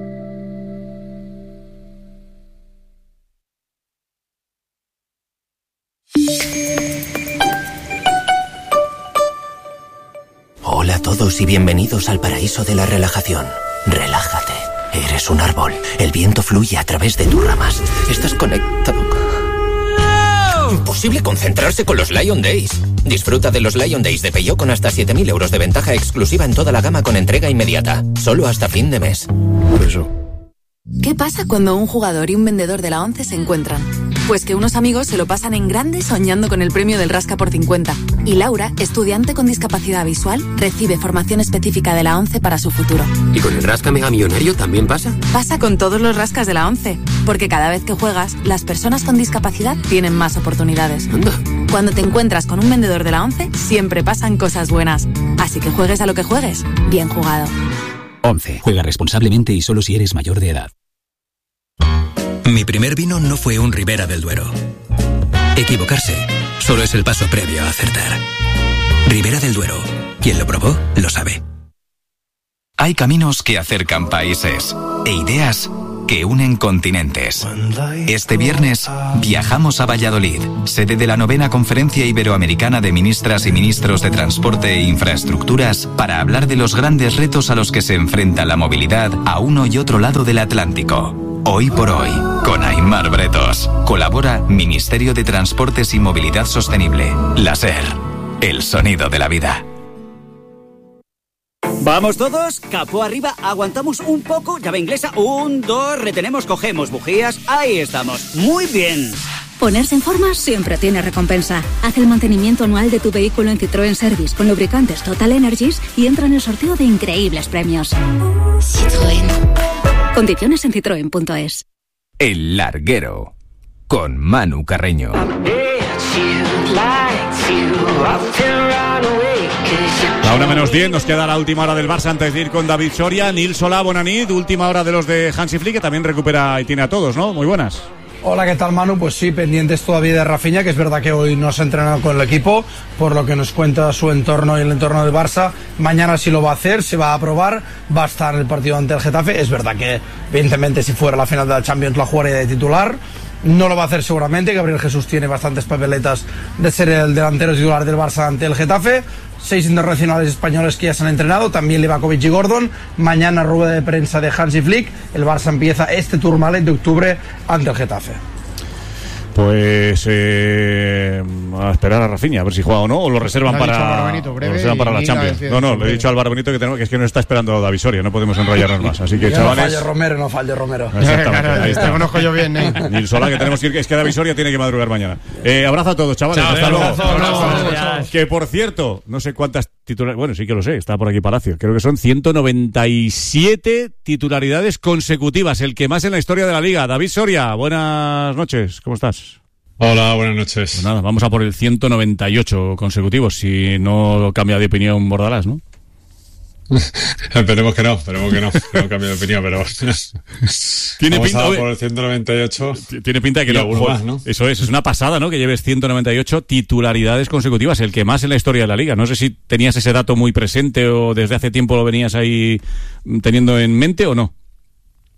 Hola a todos y bienvenidos al paraíso de la relajación. Relájate. Eres un árbol. El viento fluye a través de tus ramas. Estás conectado. Imposible concentrarse con los Lion Days. Disfruta de los Lion Days de Peugeot con hasta siete mil euros de ventaja exclusiva en toda la gama con entrega inmediata. Solo hasta fin de mes. Eso. ¿Qué pasa cuando un jugador y un vendedor de la ONCE se encuentran? Pues que unos amigos se lo pasan en grande soñando con el premio del Rasca por cincuenta. Y Laura, estudiante con discapacidad visual, recibe formación específica de la ONCE para su futuro. ¿Y con el Rasca Mega Millonario también pasa? Pasa con todos los rascas de la ONCE, porque cada vez que juegas, las personas con discapacidad tienen más oportunidades. Anda. Cuando te encuentras con un vendedor de la ONCE, siempre pasan cosas buenas. Así que juegues a lo que juegues, bien jugado. ONCE. Juega responsablemente y solo si eres mayor de edad. Mi primer vino no fue un Ribera del Duero. Equivocarse solo es el paso previo a acertar. Ribera del Duero. Quien lo probó, lo sabe. Hay caminos que acercan países e ideas que unen continentes. Este viernes viajamos a Valladolid, sede de la novena Conferencia Iberoamericana de Ministras y Ministros de Transporte e Infraestructuras, para hablar de los grandes retos a los que se enfrenta la movilidad a uno y otro lado del Atlántico. Hoy por hoy, con Aimar Bretos. Colabora Ministerio de Transportes y Movilidad Sostenible. La SER, el sonido de la vida. ¿Vamos todos? Capó arriba, aguantamos un poco, llave inglesa, un, dos, retenemos, cogemos bujías, ahí estamos. Muy bien. Ponerse en forma siempre tiene recompensa. Haz el mantenimiento anual de tu vehículo en Citroën Service con lubricantes Total Energies y entra en el sorteo de increíbles premios. Citroën. Condiciones en citroen punto es. El Larguero, con Manu Carreño. La una menos diez, nos queda la última hora del Barça antes de ir con David Soria. Nil Solá, Bonanit, última hora de los de Hansi Flick, que también recupera y tiene a todos, ¿no? Muy buenas. Hola, ¿qué tal, Manu? Pues sí, pendientes todavía de Rafinha, que es verdad que hoy no se ha entrenado con el equipo, por lo que nos cuenta su entorno y el entorno del Barça. Mañana sí lo va a hacer, se va a probar, va a estar en el partido ante el Getafe. Es verdad que, evidentemente, si fuera la final de la Champions la jugaría de titular. No lo va a hacer seguramente. Gabriel Jesús tiene bastantes papeletas de ser el delantero titular del Barça ante el Getafe. Seis internacionales españoles que ya se han entrenado, también Livakovic y Gordon. Mañana rueda de prensa de Hansi Flick. El Barça empieza este Tourmalet de octubre ante el Getafe. Pues eh, a esperar a Rafinha, a ver si juega o no, o lo reservan para, Benito, breve, lo reservan para la Champions. No, no, le he dicho a Álvaro Benito que, tenemos, que es que nos está esperando David Soria, no podemos enrollarnos más. Así que, chavales. No falle Romero, no falle Romero. Exactamente, ahí está. Te conozco yo bien, ¿eh? Nil Solá, que tenemos que ir, es que David Soria tiene que madrugar mañana. Eh, abrazo a todos, chavales. Chao, hasta luego. abrazo, abrazo, abrazo, abrazo. Que por cierto, no sé cuántas titularidades, bueno, sí que lo sé, está por aquí Palacio. Creo que son ciento noventa y siete titularidades consecutivas, el que más en la historia de la Liga. David Soria, buenas noches, ¿cómo estás? Hola, buenas noches. Pues nada, vamos a por el ciento noventa y ocho consecutivos, si no cambia de opinión Bordalás, ¿no? Esperemos que no, esperemos que no, que no cambie de opinión, pero tiene vamos pinta a por el ciento noventa y ocho. Tiene pinta de que no, joder, más, ¿no? Eso es, es una pasada, ¿no? Que lleves ciento noventa y ocho titularidades consecutivas, el que más en la historia de la Liga. No sé si tenías ese dato muy presente o desde hace tiempo lo venías ahí teniendo en mente o no.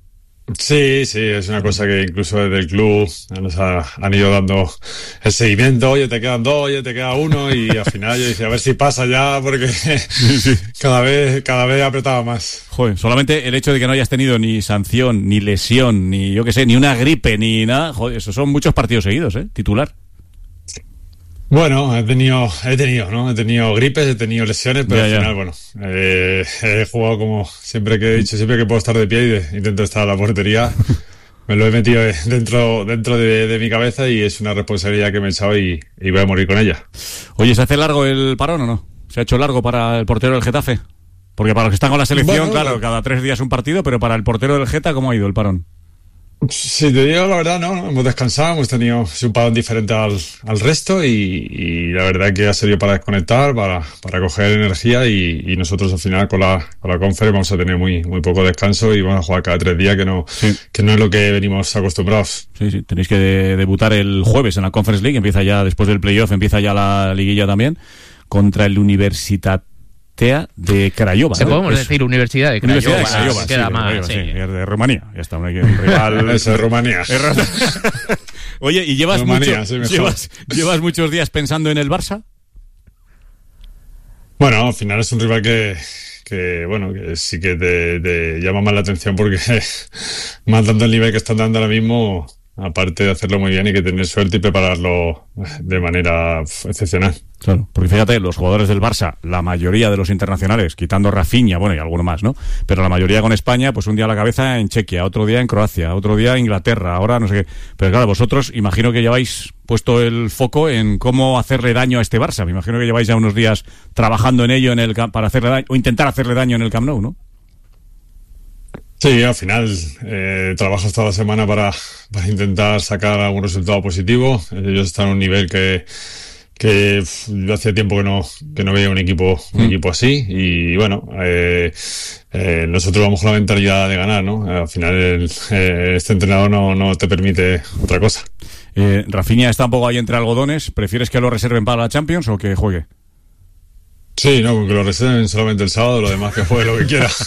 Sí, sí, es una cosa que incluso desde el club nos ha, han ido dando el seguimiento. Oye, te quedan dos, oye, te queda uno, y al final yo dije, a ver si pasa ya, porque sí. cada vez cada vez apretaba más. Joder, solamente el hecho de que no hayas tenido ni sanción, ni lesión, ni yo qué sé, ni una gripe, ni nada, joder, esos son muchos partidos seguidos, ¿eh? Titular. Bueno, he tenido, he tenido, ¿no? He tenido gripes, he tenido lesiones, pero ya, al final, ya. bueno, eh, he jugado como siempre que he dicho, siempre que puedo estar de pie y de, intento estar a la portería, me lo he metido dentro dentro de, de mi cabeza y es una responsabilidad que me he echado y, y voy a morir con ella. Oye, ¿se hace largo el parón o no? ¿Se ha hecho largo para el portero del Getafe? Porque para los que están con la selección, bueno, claro, cada tres días un partido, pero para el portero del Geta, ¿cómo ha ido el parón? Si te digo la verdad, no, no, hemos descansado, hemos tenido un parón diferente al, al resto y, y la verdad que ha servido para desconectar, para, para coger energía y, y nosotros al final con la, con la Conference vamos a tener muy, muy poco descanso y vamos a jugar cada tres días, que no, sí. que no es lo que venimos acostumbrados. Sí, sí, tenéis que de, debutar el jueves en la Conference League, empieza ya después del playoff, empieza ya la liguilla también, contra el Universitat de Craiova. Se ¿no? podemos es, decir Universidad de Craiova. Universidad de Craiova, sí, queda de, más, Craiova, sí. sí, de Rumanía. Ya está, un rival. Eso es Rumanía. Oye, ¿y llevas, Rumanía, mucho, sí, llevas, llevas muchos días pensando en el Barça? Bueno, al final es un rival que, que bueno, que sí que te, te llama más la atención porque más dando el nivel que están dando ahora mismo, aparte de hacerlo muy bien, hay que tener suerte y prepararlo de manera excepcional. Claro, porque fíjate, los jugadores del Barça, la mayoría de los internacionales, quitando Rafinha, bueno, y alguno más, ¿no? Pero la mayoría con España, pues un día a la cabeza en Chequia, otro día en Croacia, otro día en Inglaterra, ahora no sé qué. Pero claro, vosotros imagino que lleváis puesto el foco en cómo hacerle daño a este Barça. Me imagino que lleváis ya unos días trabajando en ello en el para hacerle daño, o intentar hacerle daño en el Camp Nou, ¿no? Sí, al final eh, trabajas toda la semana para, para intentar sacar algún resultado positivo. Ellos están a un nivel que que yo hacía tiempo que no que no veía un equipo un mm. equipo así y bueno eh, eh, nosotros vamos con la mentalidad de ganar, ¿no? Al final el, eh, este entrenador no, no te permite otra cosa. eh, Rafinha está un poco ahí entre algodones. ¿Prefieres que lo reserven para la Champions o que juegue? Sí, no, que lo reserven solamente el sábado, lo demás que juegue lo que quiera.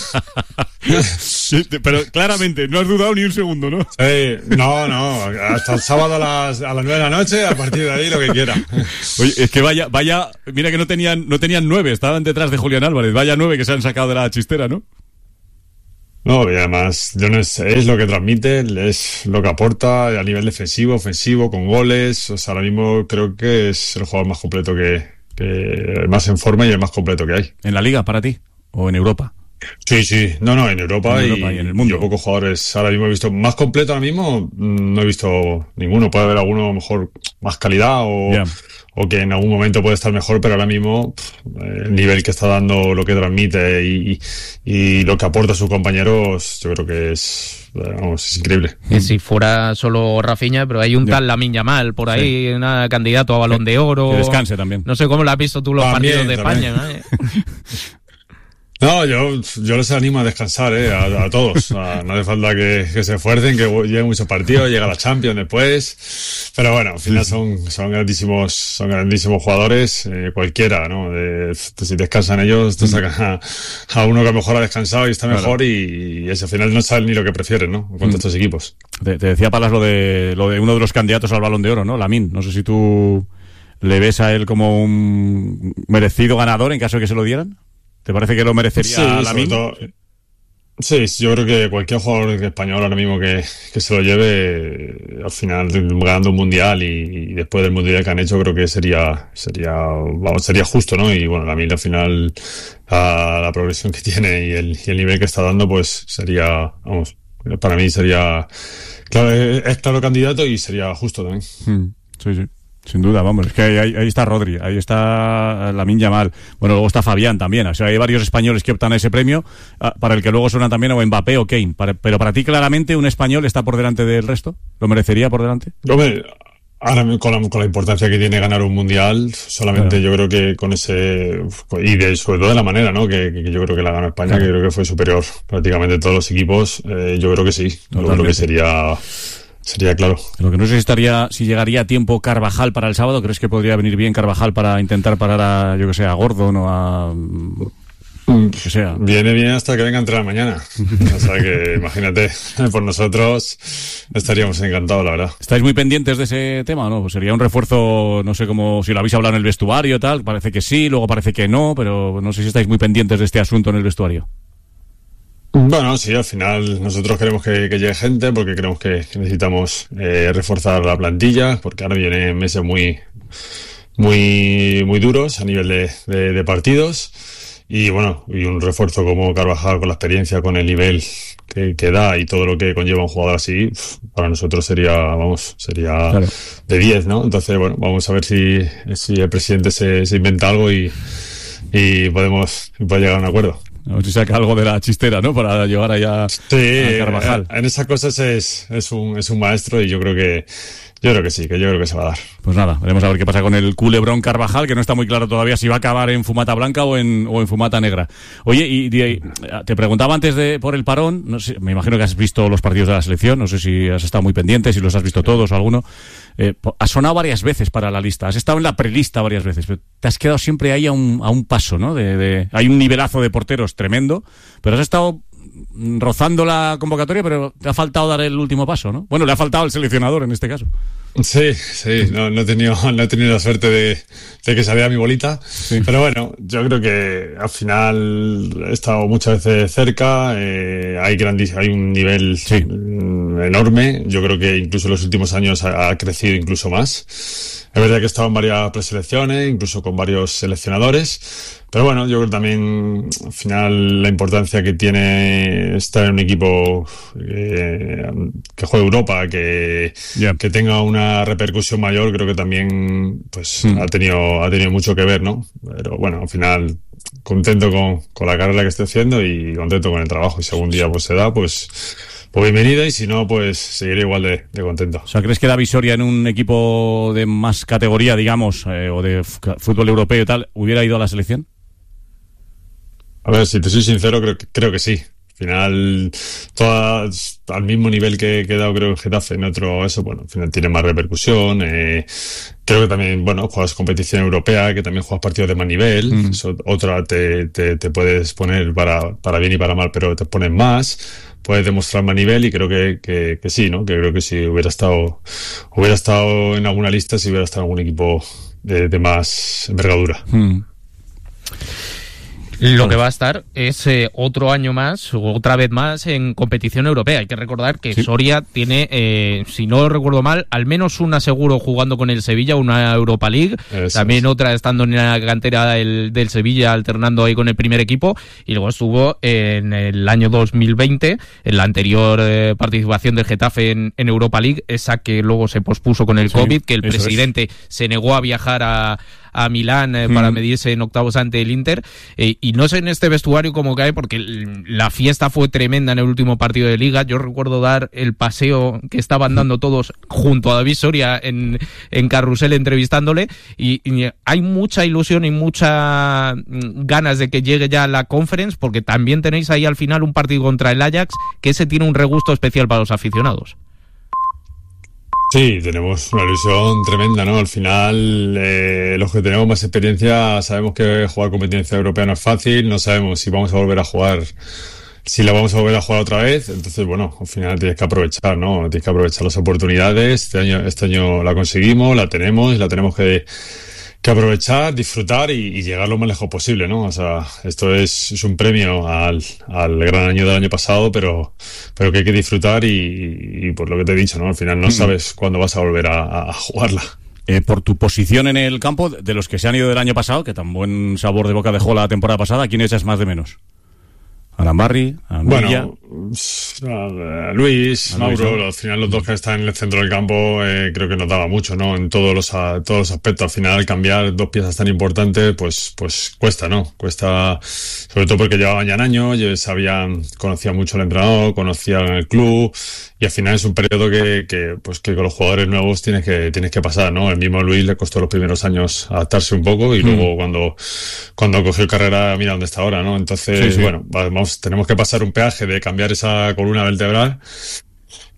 Pero claramente, no has dudado ni un segundo, ¿no? Sí, no, no, hasta el sábado a las, a las nueve de la noche, a partir de ahí lo que quiera. Oye, es que vaya, vaya, mira que no tenían, no tenían nueve, estaban detrás de Julián Álvarez, vaya nueve que se han sacado de la chistera, ¿no? No, y además, yo no sé, es lo que transmite, es lo que aporta a nivel defensivo, ofensivo, con goles. O sea, ahora mismo creo que es el jugador más completo que, que el más en forma y el más completo que hay. ¿En la Liga para ti? ¿O en Europa? Sí, sí, no, no, en Europa, en y, Europa y en el mundo. Yo pocos jugadores ahora mismo he visto. Más completo ahora mismo no he visto ninguno. Puede haber alguno a lo mejor más calidad o, yeah. o que en algún momento puede estar mejor, pero ahora mismo el nivel que está dando, lo que transmite y, y lo que aporta a sus compañeros, yo creo que es, vamos, es increíble. Que si fuera solo Rafinha, pero hay un tal Lamine Yamal por ahí, sí. una candidato a Balón de Oro. Que descanse también. No sé cómo lo has visto tú los también, partidos de también. España, ¿no? No, yo, yo les animo a descansar, eh, a, a todos. A, no hace falta que, que se esfuercen, que lleguen muchos partidos, llega la Champions después. Pero bueno, al final son, son grandísimos, son grandísimos jugadores, eh, cualquiera, ¿no? De, de, si descansan ellos, te sacan a, a uno que a lo mejor ha descansado y está mejor, claro. y, y ese, al final no saben ni lo que prefieren, ¿no? En cuanto mm. a estos equipos. Te, te decía, Palas, lo de, lo de uno de los candidatos al Balón de Oro, ¿no? Lamine. No sé si tú le ves a él como un merecido ganador en caso de que se lo dieran. ¿Te parece que lo merecería sí, Lamine? Sí, yo creo que cualquier jugador español ahora mismo que, que se lo lleve, al final ganando un mundial y, y después del mundial que han hecho, creo que sería sería vamos, sería justo, ¿no? Y bueno, Lamine al final, a la progresión que tiene y el, y el nivel que está dando, pues sería, vamos, para mí sería, claro, es claro candidato y sería justo también. Mm, sí, sí. Sin duda, vamos, es que ahí, ahí está Rodri, ahí está Lamine Yamal, bueno, luego está Fabián también, o sea, hay varios españoles que optan a ese premio, para el que luego suena también o Mbappé o Kane, para, pero para ti claramente un español está por delante del resto, ¿lo merecería por delante? Hombre, ahora con la, con la importancia que tiene ganar un mundial, solamente claro. Yo creo que con ese, y de, sobre todo de la manera, ¿no? Que, que yo creo que la ganó España, claro. Que creo que fue superior prácticamente a todos los equipos, eh, yo creo que sí, yo creo que sería... Sería claro. Lo que no sé si estaría, si llegaría a tiempo Carvajal para el sábado. ¿Crees que podría venir bien Carvajal para intentar parar a, yo que sé, a Gordon o a... que sea. Viene bien hasta que venga a entrenar mañana. O sea que imagínate, por nosotros estaríamos encantados, la verdad. ¿Estáis muy pendientes de ese tema o no? Pues sería un refuerzo, no sé cómo, si lo habéis hablado en el vestuario y tal, parece que sí, luego parece que no, pero no sé si estáis muy pendientes de este asunto en el vestuario. Bueno, sí, al final nosotros queremos que, que llegue gente porque creemos que necesitamos eh, reforzar la plantilla, porque ahora vienen meses muy muy muy duros a nivel de, de, de partidos y bueno, y un refuerzo como Carvajal con la experiencia, con el nivel que, que da y todo lo que conlleva un jugador así, para nosotros sería, vamos, sería claro. de diez, ¿no? Entonces, bueno, vamos a ver si, si el presidente se, se inventa algo y, y podemos puede llegar a un acuerdo. A ver si saca algo de la chistera, ¿no? Para llevar allá sí, a Carvajal. En esas cosas es, es, un, es un maestro y yo creo que yo creo que sí, que yo creo que se va a dar. Pues nada, veremos a ver qué pasa con el culebrón Carvajal, que no está muy claro todavía si va a acabar en fumata blanca o en, o en fumata negra. Oye, y, y te preguntaba antes de por el parón, no sé, me imagino que has visto los partidos de la selección, no sé si has estado muy pendiente, si los has visto todos o alguno. Eh, has sonado varias veces para la lista, has estado en la prelista varias veces, pero te has quedado siempre ahí a un, a un paso, ¿no? De, de, hay un nivelazo de porteros tremendo, pero has estado rozando la convocatoria, pero te ha faltado dar el último paso, ¿no? Bueno, le ha faltado al seleccionador en este caso. Sí, sí, no, no he tenido, no he tenido la suerte de, de que saliera mi bolita, sí. Pero bueno, yo creo que al final he estado muchas veces cerca, eh, hay grandis, hay un nivel sí. enorme, yo creo que incluso en los últimos años ha, ha crecido incluso más. Es verdad que he estado en varias preselecciones, incluso con varios seleccionadores, pero bueno, yo creo también al final la importancia que tiene estar en un equipo eh, que juegue Europa, que, yeah. que tenga una repercusión mayor, creo que también pues mm. ha tenido ha tenido mucho que ver, ¿no? Pero bueno, al final contento con, con la carrera que estoy haciendo y contento con el trabajo, y si algún día pues se da, pues Pues bienvenida, y si no, pues seguiré igual de, de contento. O sea, ¿crees que David Soria en un equipo de más categoría, digamos, eh, o de f- fútbol europeo y tal, hubiera ido a la selección? A ver, si te soy sincero, creo que, creo que sí. Al final, todas al mismo nivel que he quedado, creo, en Getafe, en otro, eso, bueno, al final tiene más repercusión. Eh, creo que también, bueno, juegas competición europea, que también juegas partidos de más nivel. Mm. Eso, otra te, te, te puedes poner para, para bien y para mal, pero te pones más. Puedes demostrar más nivel, y creo que, que, que sí, ¿no? Que creo que si hubiera estado, hubiera estado en alguna lista, si hubiera estado en algún equipo de, de más envergadura. Mm. Lo que va a estar es eh, otro año más, o otra vez más, en competición europea. Hay que recordar que sí. Soria tiene, eh, si no recuerdo mal, al menos una seguro jugando con el Sevilla, una Europa League, Eso también es. Otra estando en la cantera del, del Sevilla, alternando ahí con el primer equipo, y luego estuvo en el año dos mil veinte, en la anterior eh, participación del Getafe en, en Europa League, esa que luego se pospuso con el sí, COVID, que el presidente es. se negó a viajar a a Milán eh, mm. para medirse en octavos ante el Inter, eh, y no sé en este vestuario cómo cae, porque la fiesta fue tremenda en el último partido de Liga. Yo recuerdo dar el paseo que estaban dando todos junto a David Soria en, en Carrusel entrevistándole, y, y hay mucha ilusión y muchas ganas de que llegue ya la Conference, porque también tenéis ahí al final un partido contra el Ajax, que ese tiene un regusto especial para los aficionados. Sí, tenemos una ilusión tremenda, ¿no? Al final, eh, los que tenemos más experiencia sabemos que jugar competencia europea no es fácil, no sabemos si vamos a volver a jugar, si la vamos a volver a jugar otra vez. Entonces, bueno, al final tienes que aprovechar, ¿no? Tienes que aprovechar las oportunidades. Este año, este año la conseguimos, la tenemos, la tenemos que, que aprovechar, disfrutar y, y llegar lo más lejos posible, ¿no? O sea, esto es, es un premio al, al gran año del año pasado, pero, pero que hay que disfrutar y, y por lo que te he dicho, ¿no? Al final no mm. sabes cuándo vas a volver a, a jugarla. Eh, por tu posición en el campo, de los que se han ido del año pasado, que tan buen sabor de boca dejó la temporada pasada, ¿a quién echas más de menos? A Lambarri, a Milla. Bueno, a Luis, a Mauro, Luis, ¿no? Al final los dos que están en el centro del campo, eh, creo que nos daba mucho, ¿no? En todos los a, todos los aspectos. Al final, cambiar dos piezas tan importantes, pues pues cuesta, ¿no? Cuesta, sobre todo porque llevaban ya años, sabían, conocían mucho al entrenador, conocían el club, y al final es un periodo que, que pues que con los jugadores nuevos tienes que tienes que pasar, ¿no? El mismo Luis le costó los primeros años adaptarse un poco, y mm. luego cuando cuando cogió carrera, mira dónde está ahora, ¿no? Entonces, sí, sí. bueno, vamos, tenemos que pasar un peaje de cambiar esa columna vertebral,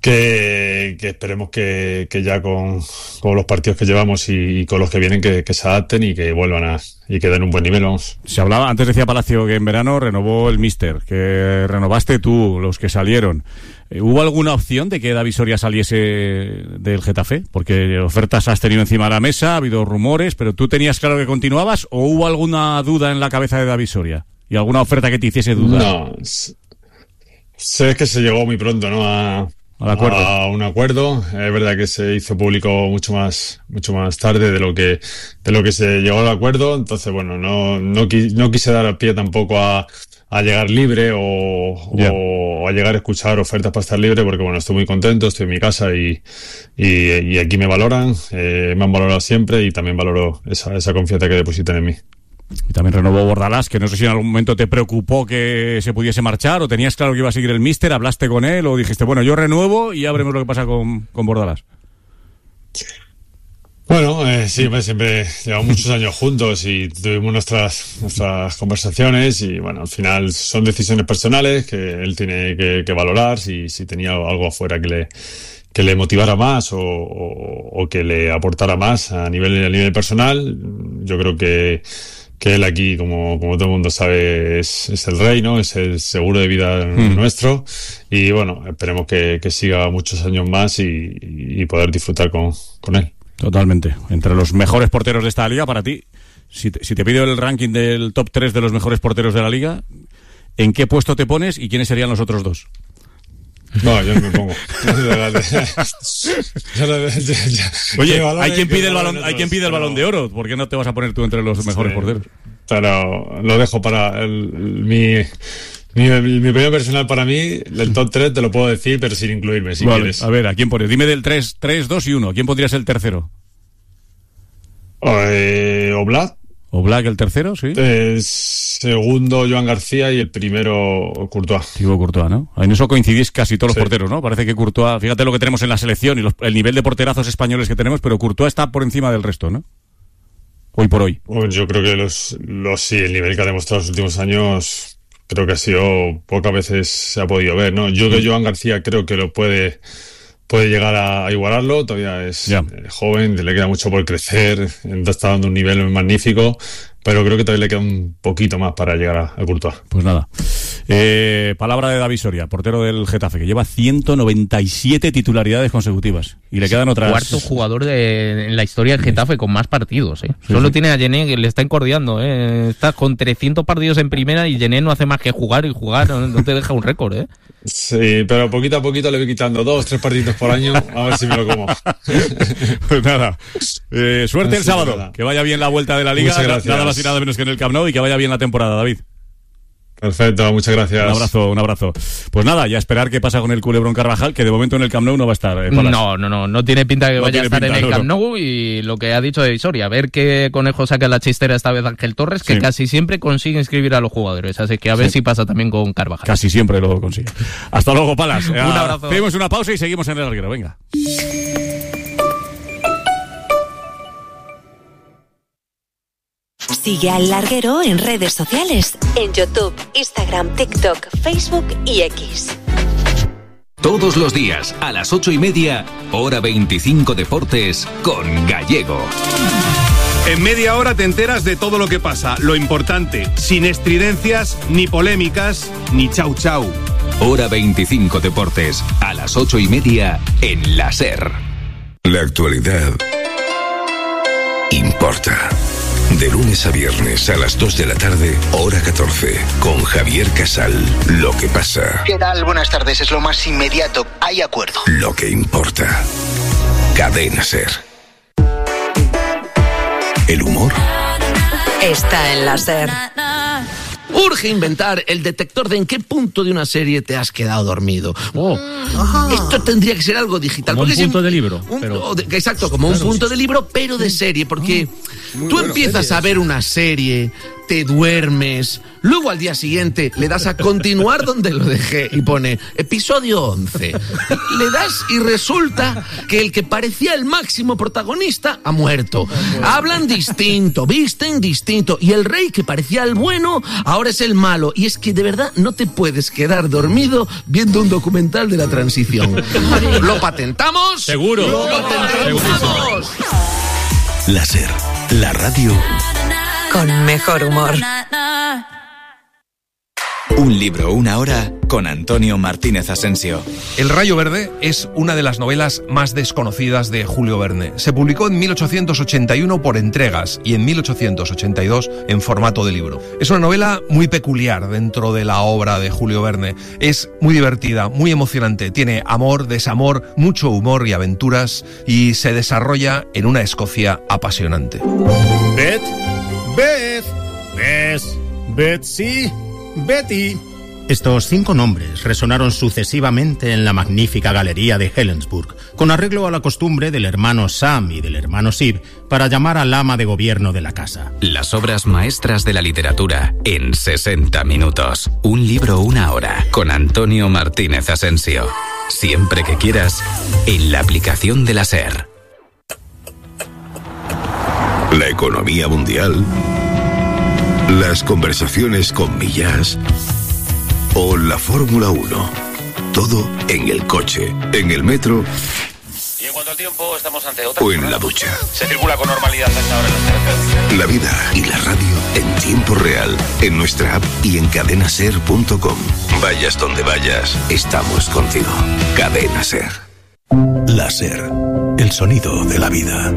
que, que esperemos que, que ya con, con los partidos que llevamos y, y con los que vienen que, que se adapten y que vuelvan a y que den un buen nivel, vamos. Se hablaba, antes decía Palacio que en verano renovó el míster, que renovaste tú, los que salieron. ¿Hubo alguna opción de que David Soria saliese del Getafe? Porque ofertas has tenido encima de la mesa, ha habido rumores, pero ¿tú tenías claro que continuabas o hubo alguna duda en la cabeza de David Soria? ¿Y alguna oferta que te hiciese dudar? No, sé que se llegó muy pronto, ¿no? A, acuerdo. a un acuerdo. Es verdad que se hizo público mucho más mucho más tarde de lo que de lo que se llegó al acuerdo. Entonces, bueno, no no, qui, no quise dar al pie tampoco a a llegar libre o, yeah. o a llegar a escuchar ofertas para estar libre, porque bueno, estoy muy contento, estoy en mi casa y, y, y aquí me valoran, eh, me han valorado siempre y también valoro esa, esa confianza que depositan en mí. Y también renovó Bordalás, que no sé si en algún momento te preocupó que se pudiese marchar o tenías claro que iba a seguir el míster, hablaste con él o dijiste, bueno, yo renuevo y ya veremos lo que pasa con, con Bordalás. Bueno, eh, sí, pues siempre llevamos muchos años juntos y tuvimos nuestras nuestras conversaciones y bueno, al final son decisiones personales que él tiene que, que valorar si, si tenía algo afuera que le que le motivara más o, o, o que le aportara más a nivel a nivel personal. Yo creo que que él aquí, como, como todo el mundo sabe, es, es el rey, ¿no? Es el seguro de vida mm. nuestro. Y bueno, esperemos que, que siga muchos años más y, y poder disfrutar con, con él. Totalmente. Entre los mejores porteros de esta liga, para ti, si te, si te pido el ranking del top tres de los mejores porteros de la liga, ¿en qué puesto te pones y quiénes serían los otros dos? No, yo no me pongo. Oye, hay quien pide el balón, hay quien pide el balón de oro. ¿Por qué no te vas a poner tú entre los mejores sí, porteros? Pero lo dejo para el, mi, mi, mi opinión personal. Para mí, el top tres te lo puedo decir, pero sin incluirme, si vale, quieres. A ver, ¿a quién pones? Dime del tres, tres, dos y uno. ¿Quién pondrías el tercero? Eh, Oblak. Oblak el tercero, sí. Eh, segundo, Joan García, y el primero, Courtois. Thibaut Courtois, ¿no? En eso coincidís casi todos sí. los porteros, ¿no? Parece que Courtois, fíjate lo que tenemos en la selección y los, el nivel de porterazos españoles que tenemos, pero Courtois está por encima del resto, ¿no? Hoy por hoy. Bueno, yo creo que los, los sí, el nivel que ha demostrado los últimos años, creo que ha sido, pocas veces se ha podido ver, ¿no? Yo que Joan García creo que lo puede... puede llegar a igualarlo, todavía es yeah. joven, le queda mucho por crecer, está dando un nivel magnífico, pero creo que todavía le queda un poquito más para llegar a, a Courtois. Pues nada, eh, palabra de David Soria, portero del Getafe, que lleva ciento noventa y siete titularidades consecutivas y le quedan otras... Cuarto jugador de, en la historia del Getafe con más partidos, ¿eh? Sí, Solo sí. tiene a Gené, que le está encordiando, ¿eh? Está con trescientos partidos en primera y Gené no hace más que jugar y jugar, no, no te deja un récord, ¿eh? Sí, pero poquito a poquito le voy quitando dos, tres partidos por año, a ver si me lo como. Pues nada, eh, suerte el sábado, nada. Que vaya bien la vuelta de la Liga, nada más y nada menos que en el Camp Nou, y que vaya bien la temporada, David. Perfecto, muchas gracias. Un abrazo, un abrazo. Pues nada, ya esperar qué pasa con el Culebrón Carvajal, que de momento en el Camp Nou no va a estar. Eh, no, no, no, no tiene pinta que no vaya a estar pinta, en el no, Camp Nou, y lo que ha dicho de Soria, a ver qué conejo saca la chistera esta vez Ángel Torres, que sí. casi siempre consigue inscribir a los jugadores, así que a ver sí. si pasa también con Carvajal. Casi siempre lo consigue. Hasta luego, Palas. Un abrazo. Hacemos una pausa y seguimos en el larguero, venga. Sigue al Larguero en redes sociales, en YouTube, Instagram, TikTok, Facebook y X. Todos los días, a las ocho y media, hora veinticinco Deportes, con Gallego. En media hora te enteras de todo lo que pasa, lo importante, sin estridencias, ni polémicas, ni chau chau. Hora veinticinco Deportes, a las ocho y media, en la SER. La actualidad importa. De lunes a viernes a las dos de la tarde, hora catorce, con Javier Casal. Lo que pasa. ¿Qué tal? Buenas tardes, es lo más inmediato. Hay acuerdo. Lo que importa. Cadena SER. El humor está en la SER. Urge inventar el detector de en qué punto de una serie te has quedado dormido. Oh. Esto tendría que ser algo digital. Como un punto si, de libro. Un, pero... de, exacto, como claro, un punto de libro, pero de serie. Porque oh, tú empiezas series. a ver una serie, te duermes. Luego al día siguiente le das a continuar donde lo dejé y pone episodio once. Le das y resulta que el que parecía el máximo protagonista ha muerto. Hablan distinto, visten distinto y el rey que parecía el bueno ahora es el malo. Y es que de verdad no te puedes quedar dormido viendo un documental de la transición. ¿Lo patentamos? Seguro. ¡Lo patentamos! La SER, la radio Con mejor humor. Un libro, una hora, con Antonio Martínez Asensio. El Rayo Verde es una de las novelas más desconocidas de Julio Verne. Se publicó en mil ochocientos ochenta y uno por entregas y en mil ochocientos ochenta y dos en formato de libro. Es una novela muy peculiar dentro de la obra de Julio Verne. Es muy divertida, muy emocionante. Tiene amor, desamor, mucho humor y aventuras y se desarrolla en una Escocia apasionante. Beth, Beth, Bess, Betsy, Betty. Estos cinco nombres resonaron sucesivamente en la magnífica galería de Helensburgh, con arreglo a la costumbre del hermano Sam y del hermano Sid para llamar al ama de gobierno de la casa. Las obras maestras de la literatura en sesenta minutos. Un libro, una hora, con Antonio Martínez Asensio. Siempre que quieras, en la aplicación de la SER. La economía mundial, las conversaciones con Millás o la Fórmula uno. Todo en el coche, en el metro y en cuanto al tiempo estamos ante otra o en la ducha. Se circula con normalidad hasta ahora en las carreteras. La vida y la radio en tiempo real, en nuestra app y en cadena ser punto com. Vayas donde vayas, estamos contigo. Cadena SER. La SER, el sonido de la vida.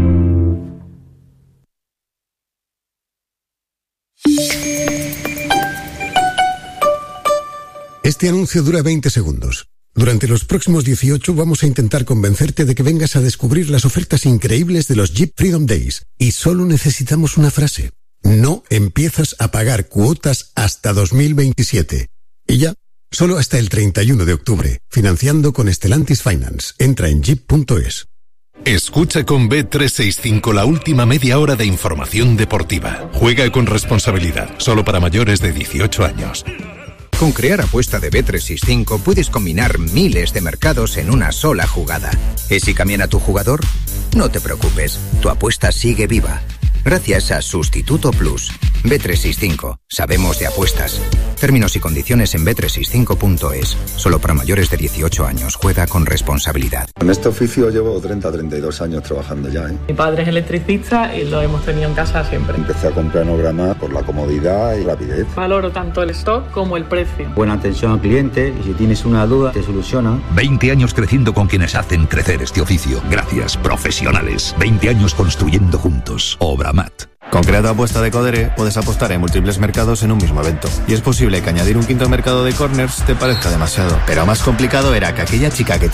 Este anuncio dura veinte segundos. Durante los próximos dieciocho vamos a intentar convencerte de que vengas a descubrir las ofertas increíbles de los Jeep Freedom Days. Y solo necesitamos una frase. No empiezas a pagar cuotas hasta dos mil veintisiete. Y ya, solo hasta el treinta y uno de octubre. Financiando con Stellantis Finance. Entra en jeep punto es. Escucha con B trescientos sesenta y cinco la última media hora de información deportiva. Juega con responsabilidad. Solo para mayores de dieciocho años. Con Crear Apuesta de B trescientos sesenta y cinco puedes combinar miles de mercados en una sola jugada. ¿Y si cambian a tu jugador? No te preocupes, tu apuesta sigue viva. Gracias a Sustituto Plus. B trescientos sesenta y cinco. Sabemos de apuestas. Términos y condiciones en b trescientos sesenta y cinco punto es. Solo para mayores de dieciocho años. Juega con responsabilidad. En este oficio llevo treinta a treinta y dos años trabajando ya, ¿eh? Mi padre es electricista y lo hemos tenido en casa siempre. Empecé a comprar Nograma por la comodidad y rapidez. Valoro tanto el stock como el precio. Buena atención al cliente y si tienes una duda te solucionan. veinte años creciendo con quienes hacen crecer este oficio. Gracias, profesionales. veinte años construyendo juntos. Obramat. Con Creado Apuesta de Codere puedes apostar en múltiples mercados en un mismo evento. Y es posible que añadir un quinto mercado de corners te parezca demasiado. Pero más complicado era que aquella chica que